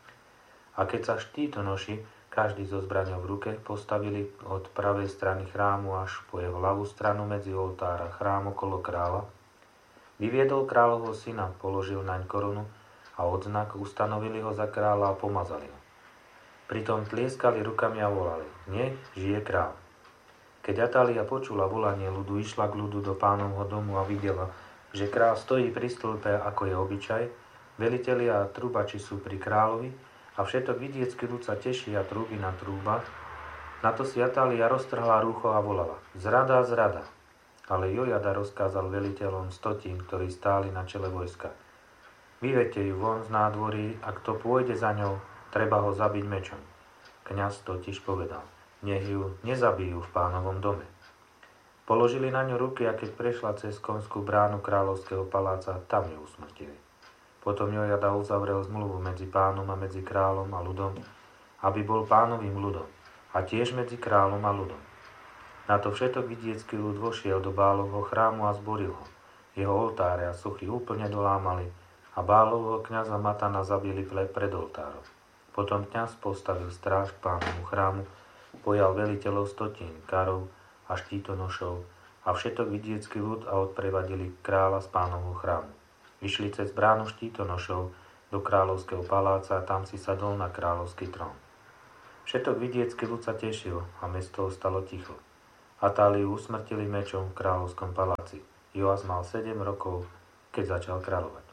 A keď sa štítonoši, každý so zbraňou v ruke, postavili od pravej strany chrámu až po jeho ľavú stranu medzi oltár a chrám okolo kráľa, vyviedol kráľovho syna, položil naň korunu a odznak, ustanovili ho za kráľa a pomazali ho. Pritom tlieskali rukami a volali: nech žije kráľ. Keď Atália počula volanie ľudu, išla k ľudu do Pánovho domu a videla, že kráľ stojí pri stĺpe, ako je obyčaj, velitelia a trubači sú pri kráľovi, a všetok vidiecký ľud sa teší a trúbi na trúbach. Na to si Atália roztrhla rúcho a volala: zrada, zrada. Ale Jojada rozkázal veliteľom stotín, ktorí stáli na čele vojska: vyvedte ju von z nádvorí, a kto pôjde za ňou, treba ho zabiť mečom. Kňaz totiž povedal: nech ju nezabijú v Pánovom dome. Položili na ňu ruky, a keď prešla cez konskú bránu kráľovského paláca, tam ju usmrtili. Potom Jojada uzavrel zmluvu medzi Pánom a medzi kráľom a ľudom, aby bol Pánovým ľudom, a tiež medzi kráľom a ľudom. Na to všetok vidiecký ľud vošiel do Bálovho chrámu a zboril ho. Jeho oltáre a sochy úplne dolámali a Bálovho kňaza Matana zabili pred oltárom. Potom kňaz postavil stráž k Pánovmu chrámu, pojal veliteľov stotín, karov a štítonošov a všetok vidiecký ľud a odprevadili kráľa z Pánovho chrámu. Vyšli cez bránu štítonošov do kráľovského paláca a tam si sadol na kráľovský trón. Všetok vidiecký ľud sa tešil a mesto ostalo ticho. Atáliu usmrtili mečom v kráľovskom paláci. Joas mal 7 rokov, keď začal kráľovať.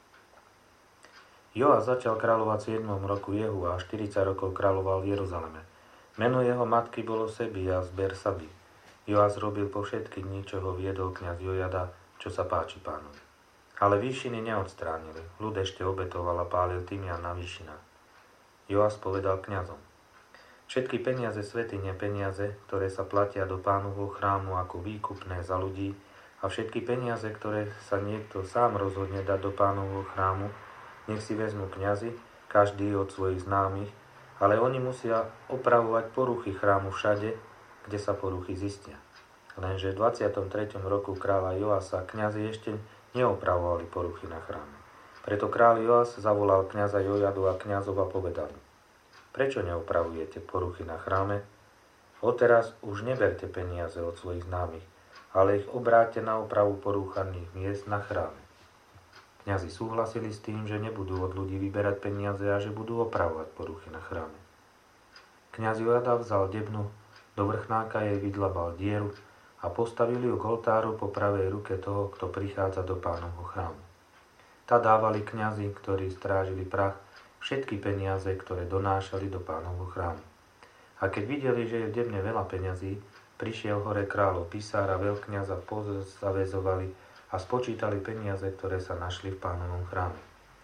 Joas začal kráľovať v 7. roku Jehu a 40 rokov kráľoval v Jeruzaleme. Meno jeho matky bolo Sebia z Bersaby. Joas robil po všetky dni, čo ho viedol kňaz Jojada, čo sa páči pánovi. Ale výšiny neodstránili. Ľud ešte obetoval a pálil tymian na výšinách. Joas povedal kňazom: všetky peniaze svätyne, peniaze, ktoré sa platia do Pánovho chrámu ako výkupné za ľudí, a všetky peniaze, ktoré sa niekto sám rozhodne dať do Pánovho chrámu, nech si vezmú kňazi, každý od svojich známych, ale oni musia opravovať poruchy chrámu všade, kde sa poruchy zistia. Lenže v 23. roku kráľa Joasa kňazi ešte neopravovali poruchy na chráme. Preto kráľ Joas zavolal kňaza Jojadu a kňazov a povedal: prečo neopravujete poruchy na chráme? Odteraz už neberte peniaze od svojich známych, ale ich obráťte na opravu porúchaných miest na chráme. Kňazi súhlasili s tým, že nebudú od ľudí vyberať peniaze a že budú opravovať poruchy na chráme. Kňaz Jojada vzal debnu, do vrchnáka jej vydlabal dieru a postavili ju k oltáru po pravej ruke toho, kto prichádza do Pánovho chrámu. Tá dávali kňazi, ktorí strážili prach, všetky peniaze, ktoré donášali do Pánovho chrámu. A keď videli, že je v debne veľa peňazí, prišiel hore kráľov Pisár a veľkňaza pozavezovali a spočítali peniaze, ktoré sa našli v Pánovom chráme.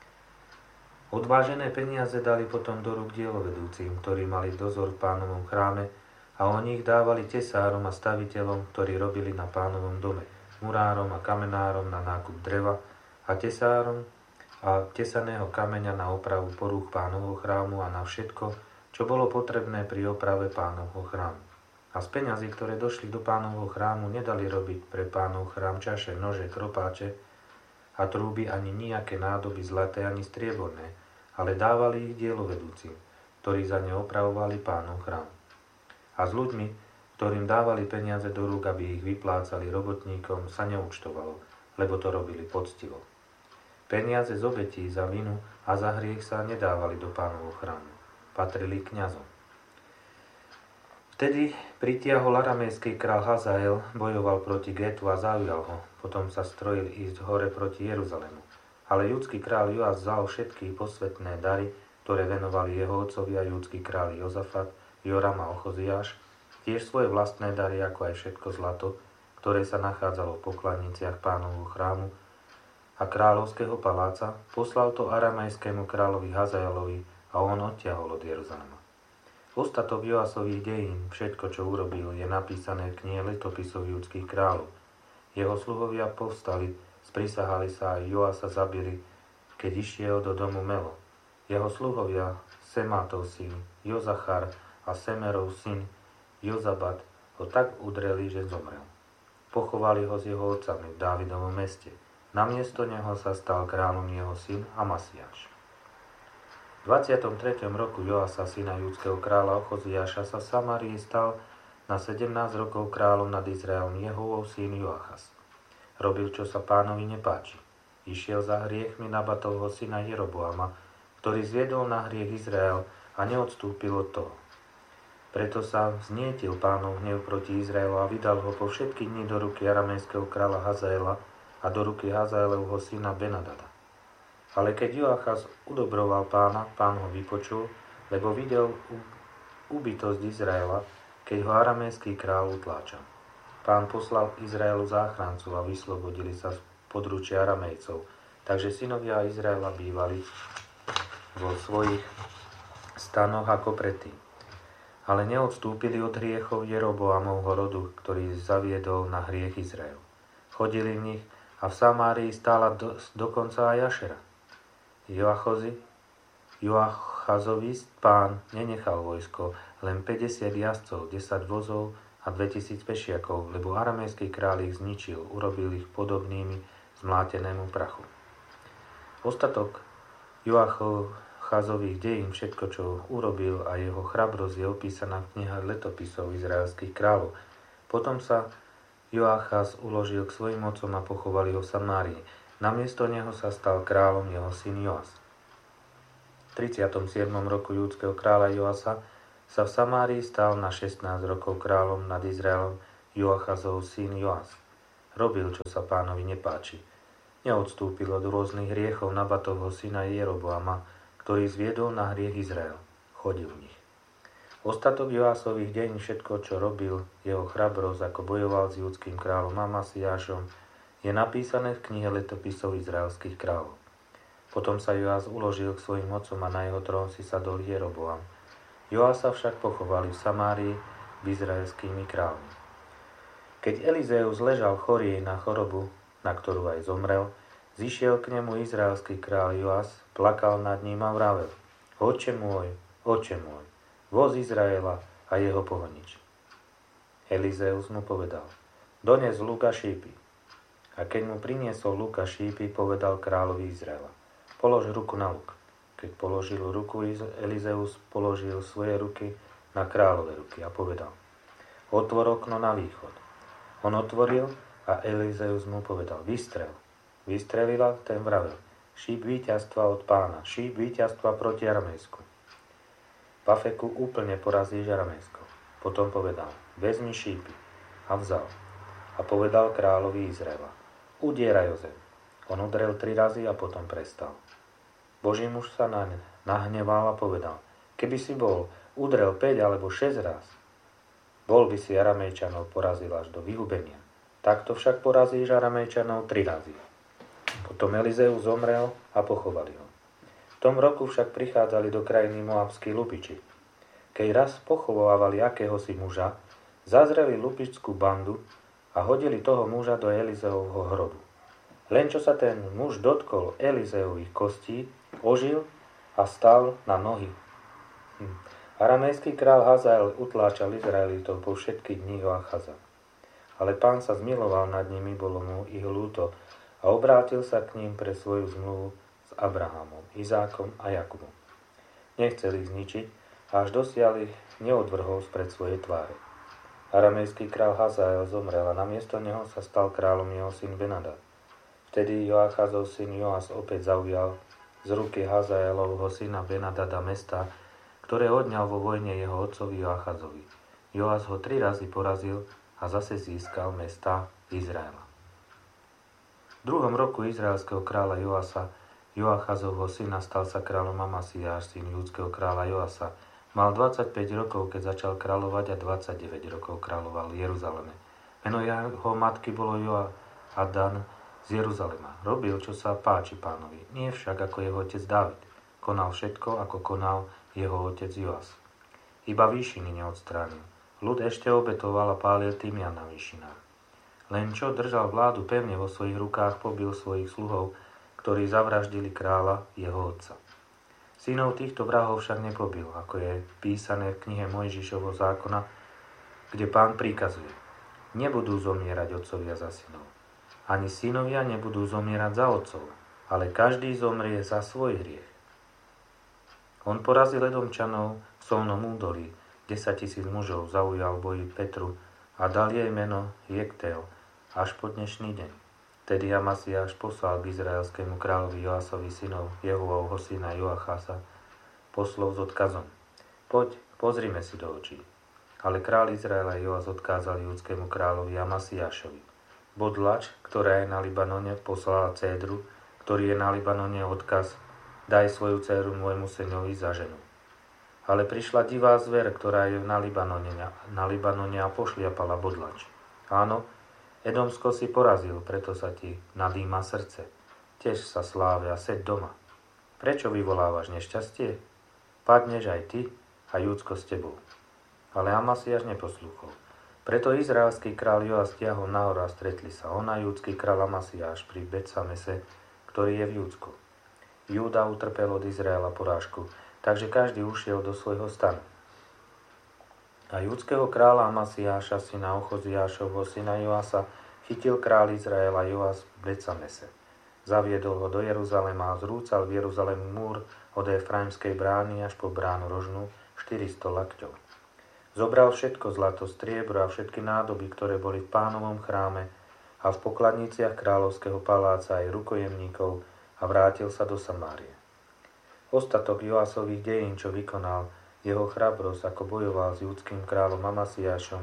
Odvážené peniaze dali potom do rúk dielovedúcim, ktorí mali dozor v Pánovom chráme, a oni ich dávali tesárom a staviteľom, ktorí robili na Pánovom dome, murárom a kamenárom na nákup dreva a tesárom a tesaného kameňa na opravu porúch Pánovho chrámu a na všetko, čo bolo potrebné pri oprave Pánovho chrámu. A z peňazí, ktoré došli do Pánovho chrámu, nedali robiť pre Pánov chrám čaše, nože, kropáče a trúby ani nejaké nádoby zlaté ani strieborné, ale dávali ich dielovedúcim, ktorí za ne opravovali Pánov chrám. A s ľuďmi, ktorým dávali peniaze do rúk, aby ich vyplácali robotníkom, sa neúčtovalo, lebo to robili poctivo. Peniaze z obetí za vinu a za hriech sa nedávali do Pánovho chrámu, patrili kňazom. Vtedy pritiahol aramejský král Hazael, bojoval proti Getu a zaujal ho. Potom sa strojil ísť hore proti Jeruzalému. Ale judský král Joas vzal všetky posvetné dary, ktoré venovali jeho otcovia judský králi Jozafat, Joram a Ochoziáš, tiež svoje vlastné dary, ako aj všetko zlato, ktoré sa nachádzalo v pokladniciach Pánovho chrámu a kráľovského paláca, poslal to aramejskému kráľovi Hazaelovi a on odtiahol od Jeruzalema. Ostatok Joasových dejín, všetko, čo urobil, je napísané v knihe letopisov judských kráľov. Jeho sluhovia povstali, sprisahali sa a Joasa zabili, keď išiel do domu Melo. Jeho sluhovia, Semátov syn, Jozachar a Semerov syn, Jozabat, ho tak udreli, že zomrel. Pochovali ho s jeho otcami v Dávidovom meste. Namiesto neho sa stal kráľom jeho syn Amasiáš. V 23. roku Joasa, syna judského kráľa Ochoziáša, sa v Samárii stal na 17 rokov kráľom nad Izraelom Jehovov syn Joachas. Robil, čo sa Pánovi nepáči. Išiel za hriechmi Nabatovho syna Jeroboama, ktorý zviedol na hriech Izrael a neodstúpil od toho. Preto sa vznietil Pánov hnev proti Izraelu a vydal ho po všetky dni do ruky aramejského kráľa Hazaela a do ruky Hazaelovho syna Benadada. Ale keď Joachaz udobroval Pána, Pán ho vypočul, lebo videl úbytosť Izraela, keď ho aramejský kráľ utláčal. Pán poslal Izraelu záchrancu a vyslobodili sa z područia Aramejcov, takže synovia Izraela bývali vo svojich stanoch ako predtým. Ale neodstúpili od hriechov Jeroboamovho rodu, ktorý zaviedol na hriech Izrael. Chodili v nich a v Samárii stála dokonca aj Ašera. Joachazovi pán nenechal vojsko, len 50 jazdcov, 10 vozov a 2000 pešiakov, lebo aramejský kráľ ich zničil, urobil ich podobnými zmlátenému prachu. Ostatok Joachazových dejín, všetko, čo urobil a jeho chrabrosť je opísaná v knihách letopisov izraelských kráľov. Potom sa Joachaz uložil k svojim otcom a pochovali ho v Samárii. Namiesto neho sa stal kráľom jeho syn Joas. V 37. roku judského kráľa Joasa sa v Samárii stal na 16 rokov kráľom nad Izraelom Joachazov syn Joas. Robil, čo sa pánovi nepáči. Neodstúpil od rôznych hriechov Nabatovho syna Jeroboama, ktorý zviedol na hriech Izrael. Chodil v nich. Ostatok Joásových deň, všetko, čo robil, jeho chrabrosť, ako bojoval s judským kráľom Amasiášom, je napísané v knihe letopisov izraelských kráľov. Potom sa Joás uložil k svojim otcom a na jeho trón si sadol Jeroboam. Joása však pochovali v Samárii izraelskými kráľmi. Keď Elizeus ležal chorý na chorobu, na ktorú aj zomrel, zišiel k nemu izraelský kráľ Joás, plakal nad ním a vravel: Oče môj, voz Izraela a jeho pohonič. Elizeus mu povedal: Dones luk a šípy. A keď mu priniesol luk a šípy, povedal kráľovi Izraela: Polož ruku na luk. Keď položil ruku, Elizeus položil svoje ruky na kráľové ruky a povedal: Otvor okno na východ. On otvoril a Elizeus mu povedal: Vystrel. Vystrelila, ten vravel: Šíp víťazstva od pána, šíp víťazstva proti Aramejsku. V Afeku úplne porazíš Aramejsko. Potom povedal: Vezmi šípy. A vzal. A povedal kráľovi Izraela: Udieraj o zem. On udrel 3 razy a potom prestal. Boží muž sa nahneval a povedal: Keby si bol udrel 5 alebo 6 raz, bol by si Aramejčanov porazil až do vyhubenia. Takto však porazíš Aramejčanov 3 razy. Potom Elizeus zomrel a pochovali ho. V tom roku však prichádzali do krajiny moabskí lupiči. Keď raz pochovávali akéhosi muža, zazreli lupičskú bandu a hodili toho muža do Elizeovho hrobu. Len čo sa ten muž dotkol Elizeových kostí, ožil a stal na nohy. Aramejský král Hazael utláčal Izraelitov po všetky dni Joachaza. Ale Pán sa zmiloval nad nimi, bolo mu ich ľúto a obrátil sa k ním pre svoju zmluvu s Abrahamom, Izákom a Jakubom. Nechcel ich zničiť a až dosiaľ ich neodvrhol spred svojej tváre. Aramejský král Hazael zomrel a namiesto neho sa stal kráľom jeho syn Benadad. Vtedy Joachazov syn Joas opäť zaujal z ruky Hazaelovho syna Benadada mesta, ktoré odňal vo vojne jeho otcovi Joachazovi. Joas ho 3 razy porazil a zase získal mesta Izraela. V 2. roku izraelského kráľa Joasa, Joachazovho syna, stal sa kráľom Amasiáš, syn judského kráľa Joasa. Mal 25 rokov, keď začal kráľovať a 29 rokov kráľoval v Jeruzaleme. Meno jeho matky bolo Joadan z Jeruzalema. Robil, čo sa páči Pánovi, nie však ako jeho otec Dávid. Konal všetko, ako konal jeho otec Joas. Iba výšiny neodstránil. Ľud ešte obetoval a pálil tymian na výšinách. Len čo držal vládu pevne vo svojich rukách, pobil svojich sluhov, ktorí zavraždili kráľa jeho otca. Synov týchto vrahov však nepobil, ako je písané v knihe Mojžišovho zákona, kde Pán prikazuje: Nebudú zomierať otcovia za synov. Ani synovia nebudú zomierať za otcov, ale každý zomrie za svoj hriech. On porazil Edomčanov v Solnom údolí, 10 000 mužov zaujal v boji Petru a dal jej meno Jektel až po dnešný deň. Tedy Amasiáš poslal k izraelskému kráľovi Joasovi synov Jehuovho syna Joachaza poslov s odkazom: Poď, pozrime si do očí. Ale kráľ Izraela Joas odkázal judskému kráľovi Amasiášovi: Bodlač, ktorá je na Libanone, poslala cédru, ktorý je na Libanone, odkaz: Daj svoju dcéru môjmu synovi za ženu. Ale prišla divá zver, ktorá je na Libanone a pošliapala bodlač. Áno, Edomsko si porazil, preto sa ti nadýma srdce. Tež sa sláve a seď doma. Prečo vyvolávaš nešťastie? Padneš aj ty a Júdsko s tebou. Ale Amasiáš neposlúchol. Preto izraelský kráľ Joas stiahol nahor a stretli sa on a júdsky kráľ Amasiáš pri Betsamese, ktorý je v Júdsku. Júda utrpel od Izraela porážku, takže každý ušiel do svojho stanu. A júdskeho kráľa Amasiáša, syna Ochoziášovho, syna Joasa, chytil kráľ Izraela Joas v Betsamese. Zaviedol ho do Jeruzalema a zrúcal v Jeruzalemu múr od Efraimskej brány až po bránu rožnú 400 lakťov. Zobral všetko zlato, striebro a všetky nádoby, ktoré boli v Pánovom chráme a v pokladniciach kráľovského paláca aj rukojemníkov, a vrátil sa do Samárie. Ostatok Joasových dejín, čo vykonal, jeho chrabrosť, ako bojoval s judským kráľom Amasiášom,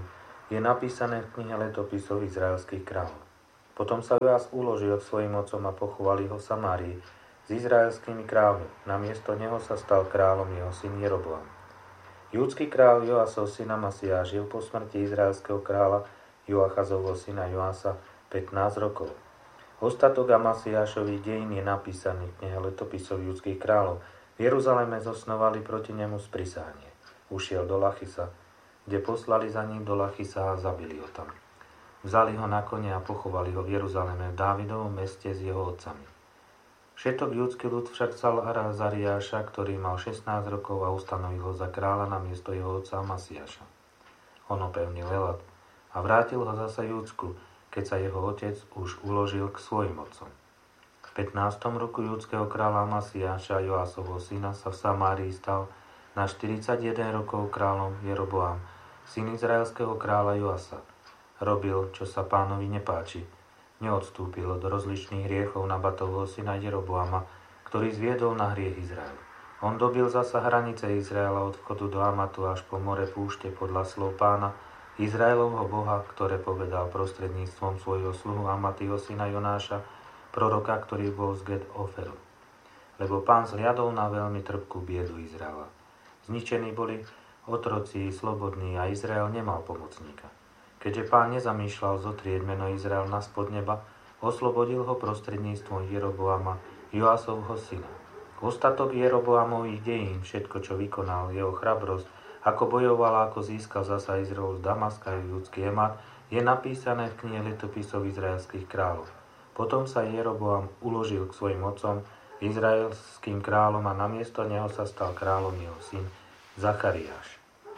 je napísané v knihe letopisov izraelských kráľov. Potom sa Joás uložil k svojim otcom a pochovali ho v Samárii s izraelskými kráľmi. Namiesto neho sa stal kráľom jeho syn Jeroboam. Júdsky kráľ Joásov syna Amasia žil po smrti izraelského kráľa Joachazovho syna Joása 15 rokov. Ostatok Amasiášových dejín je napísaný v knihe letopisov judských kráľov. V Jeruzaleme zosnovali proti nemu sprisahanie. Ušiel do Lachisa, kde poslali za ním do Lachisa a zabili ho tam. Vzali ho na kone a pochovali ho v Jeruzaleme v Dávidovom meste s jeho otcami. Všetok judský ľud však vzal Azariáša, ktorý mal 16 rokov a ustanovil ho za kráľa na miesto jeho otca Amasiáša. On opevnil Elat a vrátil ho zasa Júdsku, keď sa jeho otec už uložil k svojim otcom. V 15. roku judského kráľa Amasiáša, Joásovho syna, sa v Samárii stal na 41 rokov kráľom Jeroboam, syn izraelského kráľa Joasa. Robil, čo sa pánovi nepáči. Neodstúpil od rozličných hriechov Nabatovho syna Jeroboama, ktorý zviedol na hriech Izraelu. On dobil zasa hranice Izraela od vchodu do Amatu až po more púšte podľa slov pána, Izraelovho Boha, ktoré povedal prostredníctvom svojho sluhu Amatýho syna Jonáša, proroka, ktorý bol z Get Oferu. Lebo pán zhliadol na veľmi trpkú biedu Izraela. Zničení boli otroci, slobodní a Izrael nemal pomocníka. Keďže pán nezamýšľal zotrieť meno Izrael na spod neba, oslobodil ho prostredníctvom Jeroboama, Joásovho syna. Ostatok Jeroboamových dejín, všetko, čo vykonal, jeho chrabrosť, ako bojoval a ako získal zasa Izrael z Damaska a judský Emat, je napísané v knihe letopisov izraelských kráľov. Potom sa Jeroboam uložil k svojim otcom, izraelským kráľom, a namiesto neho sa stal kráľom jeho syn Zachariáš.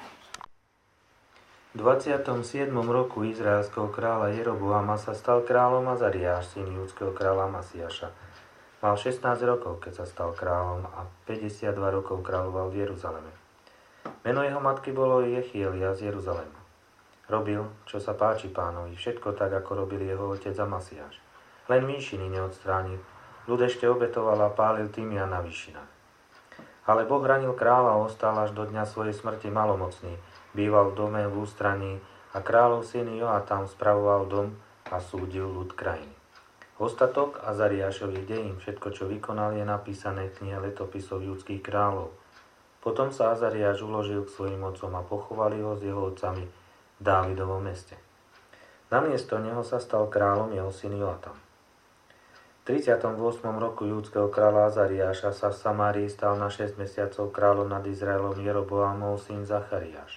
V 27. roku izraelského kráľa Jeroboama sa stal kráľom Azariáš, syn judského kráľa Amasiáša. Mal 16 rokov, keď sa stal kráľom, a 52 rokov kráľoval v Jeruzaleme. Meno jeho matky bolo Jechielia z Jeruzalema. Robil, čo sa páči pánovi, všetko tak, ako robil jeho otec Amasiáš. Len výšiny neodstránil. Ľud ešte obetoval a pálil tymian na výšinách. Ale Boh hranil kráľa a ostal až do dňa svojej smrti malomocný. Býval v dome v ústraní a kráľov syn Joatam spravoval dom a súdil ľud krajiny. Ostatok Azariášových dejín, všetko, čo vykonal, je napísané v knihe letopisov judských kráľov. Potom sa Azariáš uložil k svojim otcom a pochovali ho s jeho otcami v Dávidovom meste. Namiesto neho sa stal kráľom jeho syn Joatam. V 38. roku judského kráľa Azariáša sa v Samárii stal na 6 mesiacov kráľom nad Izraelom Jeroboamov syn Zachariáš.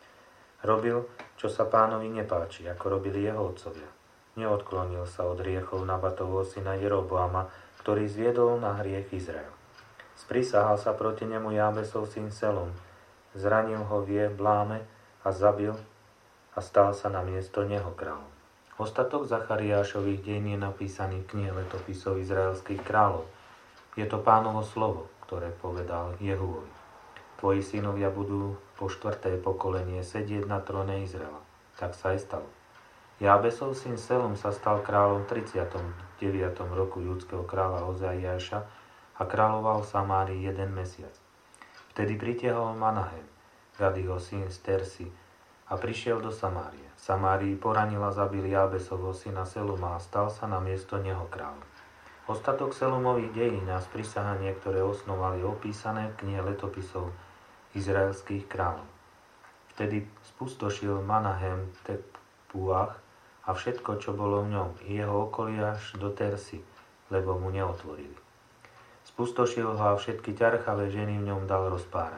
Robil, čo sa pánovi nepáči, ako robili jeho otcovia. Neodklonil sa od hriechov Nabatovho syna Jeroboama, ktorý zviedol na hriech Izrael. Sprisahal sa proti nemu Jábesov syn Selom, zranil ho v Bláme a zabil a stal sa na miesto neho kráľom. Ostatok Zachariášových dejín je napísaný v knihe letopisov izraelských kráľov. Je to pánovo slovo, ktoré povedal Jehúovi. Tvoji synovia budú po 4. pokolenie sedieť na tróne Izraela. Tak sa aj stalo. Jábesov syn Selom sa stal kráľom v 39. roku judského kráľa Ozaiáša a kráľoval v Samárii 1 mesiac. Vtedy pritiahol Manahem, Gadiho syn z Tersi, a prišiel do Samárie. V Samárii poranil a zabil Jábesovho syna Seluma a stal sa na miesto neho kráľom. Ostatok Selumových dejín a sprisahanie, ktoré osnoval, je opísané v knihe letopisov izraelských kráľov. Vtedy spustošil Manahem Tepuach a všetko, čo bolo v ňom, i jeho okolie až do Tersy, lebo mu neotvorili. Spustošil ho a všetky ťarchavé ženy v ňom dal rozpárať.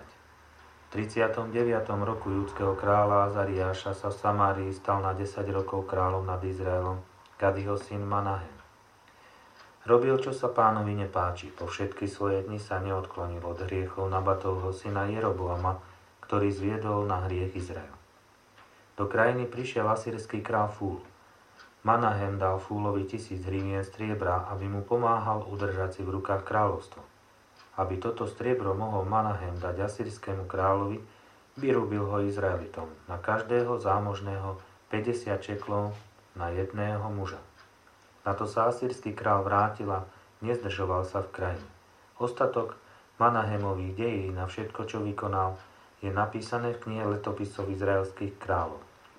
V 39. roku judského kráľa Azariáša sa v Samárii stal na 10 rokov kráľom nad Izraelom Gadiho syn Manahem. Robil, čo sa pánovi nepáči, po všetky svoje dni sa neodklonil od hriechov Nabatovho syna Jeroboama, ktorý zviedol na hriech Izrael. Do krajiny prišiel asýrsky kráľ Fúl. Manahem dal Fúlovi 1000 hrivien striebra, aby mu pomáhal udržať si v rukách kráľovstvo. Aby toto striebro mohol Manahem dať asýrskému kráľovi, vyrúbil ho Izraelitom, na každého zámožného 50 čeklov na jedného muža. Na to sa asýrsky kráľ vrátil a nezdržoval sa v krajine. Ostatok Manahemových dejín a všetko, čo vykonal, je napísané v knihe letopisov izraelských kráľov.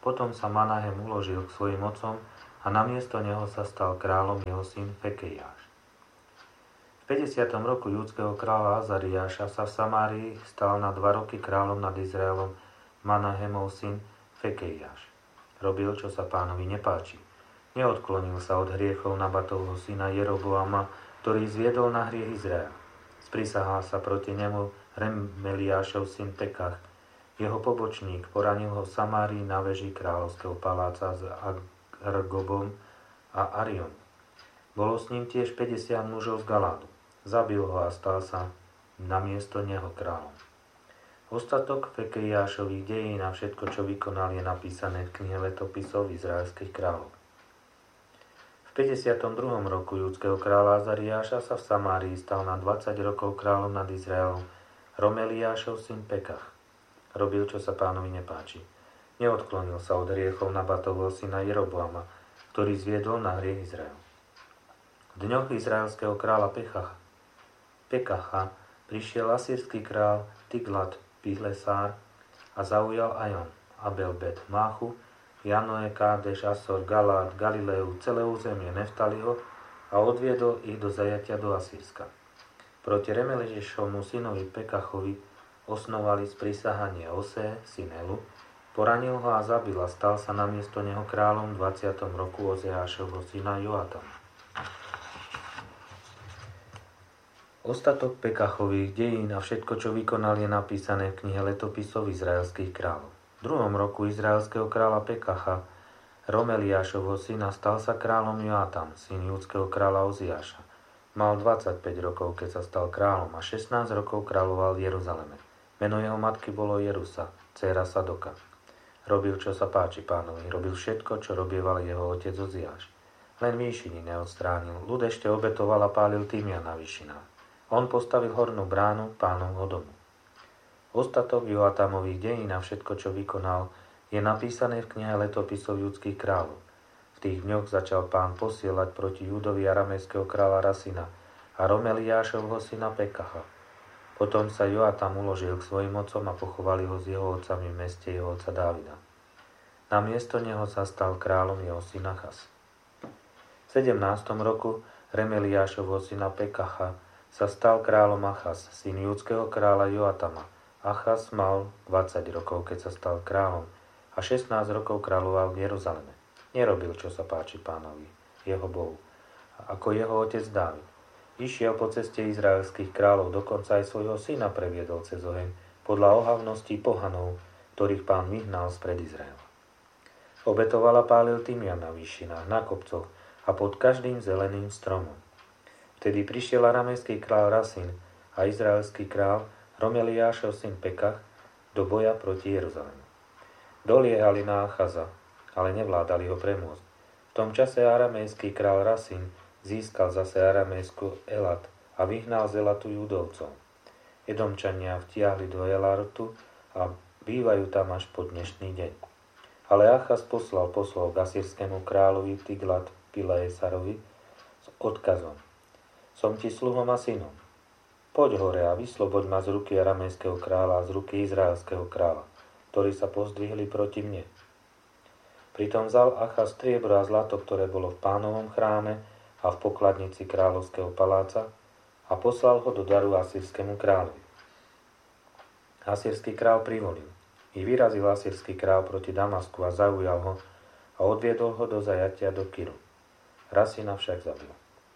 Potom sa Manahem uložil k svojim otcom a namiesto neho sa stal kráľom jeho syn Fekejáš. V 50. roku júdskeho kráľa Azariáša sa v Samárii stal na 2 roky kráľom nad Izraelom Manahemov syn Fekejáš. Robil, čo sa Pánovi nepáči. Neodklonil sa od hriechov Nabatovho syna Jeroboama, ktorý zviedol na hriech Izraela. Sprisahal sa proti nemu Remeliášov syn Pekach. Jeho pobočník poranil ho v Samárii na veži kráľovského paláca s Argobom a Ariom. Bolo s ním tiež 50 mužov z Galádu. Zabil ho a stal sa namiesto neho kráľom. Ostatok Fekejášových dejín a všetko, čo vykonal, je napísané v knihe letopisov izraelských kráľov. V 52. roku judského kráľa Azariáša sa v Samárii stal na 20 rokov kráľom nad Izraelom Romeliášov syn Pekach. Robil, čo sa Pánovi nepáči. Neodklonil sa od hriechov Nabatovho syna Jeroboama, ktorý zviedol na hriech Izrael. V dňoch izraelského kráľa Pekacha prišiel asýrsky král Tiglat-Pilesár a zaujal Ajon, Abel-Bet Máchu, Janoe, Kádeš, Asor, Galát, Galileu, celé územie Neftaliho a odviedol ich do zajatia do Asýrska. Proti Remeliášovmu synovi Pekachovi osnovali sprisahanie Osé, syn Elu, poranil ho a zabil a stal sa namiesto neho kráľom v 20. roku Ozeášovho syna Joatama. Ostatok Pekachových dejín a všetko, čo vykonal, je napísané v knihe letopisov izraelských kráľov. V 2. roku izraelského kráľa Pekacha, Romeliášovho syna, stal sa kráľom Joatam, syn judského kráľa Oziáša. Mal 25 rokov, keď sa stal kráľom a 16 rokov kráľoval v Jeruzaleme. Meno jeho matky bolo Jerusa, dcéra Sadoka. Robil, čo sa páči Pánovi, robil všetko, čo robieval jeho otec Oziáš. Len výšiny neodstránil, ľud ešte obetoval a pálil týmian na výšinách. On postavil hornú bránu Pánovho domu. Ostatok Joatamových dejín a všetko, čo vykonal, je napísané v knihe letopisov judských kráľov. V tých dňoch začal Pán posielať proti Júdovi aramejského kráľa Rasina a Romeliášovho syna Pekacha. Potom sa Joatam uložil k svojim otcom a pochovali ho s jeho otcami v meste jeho otca Dávida. Namiesto neho sa stal kráľom jeho syn Achaz. V 17. roku Remeliášovho syna Pekacha sa stal kráľom Achaz, syn judského kráľa Joatama. Achaz mal 20 rokov, keď sa stal kráľom a 16 rokov kráľoval v Jeruzaleme. Nerobil, čo sa páči Pánovi, jeho Bohu, ako jeho otec Dávid. Išiel po ceste izraelských kráľov, dokonca aj svojho syna previedol cez oheň, podľa ohavností pohanov, ktorých Pán vyhnal spred Izraela. Obetoval a pálil tymian na výšinách, na kopcoch a pod každým zeleným stromom. Vtedy prišiel aramejský král Rasin a izraelský král Romeliášov syn Pekach do boja proti Jeruzalemu. Doliehali na Achaza, ale nevládali ho premôcť. V tom čase aramejský král Rasin získal zase aramejskú Elat a vyhnal z Elatu Judovcov. Edomčania vtiahli do Elatu a bývajú tam až po dnešný deň. Ale Achaz poslal poslov k asýrskému kráľovi Tiglat-Pilesarovi s odkazom: Som ti sluhom a synom. Poď hore a vysloboď ma z ruky aramejského kráľa a z ruky izraelského kráľa, ktorí sa pozdvihli proti mne. Pritom vzal Achaz striebro a zlato, ktoré bolo v Pánovom chráme a v pokladnici kráľovského paláca, a poslal ho do daru asýrskému kráľovi. Asýrsky král privolil. I vyrazil asýrsky král proti Damasku a zaujal ho a odviedol ho do zajatia do Kiru. Rasina však zabil.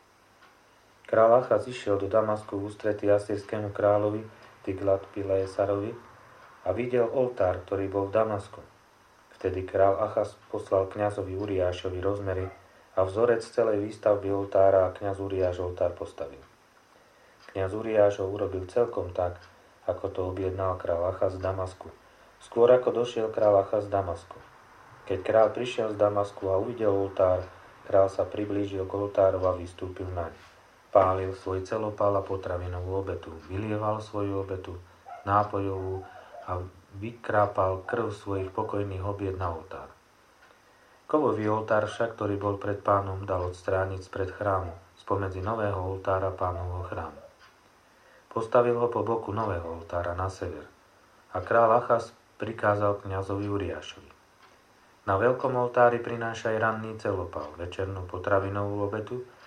Král Achaz išiel do Damasku v ústretí asýrskému kráľovi Tiglat-Pilesarovi a videl oltár, ktorý bol v Damasku. Vtedy král Achaz poslal kňazovi Uriášovi rozmery a vzorec celej výstavby oltára a kňaz Uriáš oltár postavil. Kňaz Uriáš ho urobil celkom tak, ako to objednal král Achaz z Damasku. Skôr ako došiel král Achaz z Damasku. Keď král prišiel z Damasku a uvidel oltár, král sa priblížil k oltáru a vystúpil naň. Pálil svoj celopál a potravinovú obetu, vylieval svoju obetu, nápojovú a vykrápal krv svojich pokojných obiet na oltár. Kovový oltár však, ktorý bol pred Pánom, dal odstrániť spred chrámu, spomedzi nového oltára Pánovho chrámu. Postavil ho po boku nového oltára na sever a král Achaz prikázal kňazovi Uriášovi: Na veľkom oltári prinášaj ranný celopal, večernú potravinovú obetu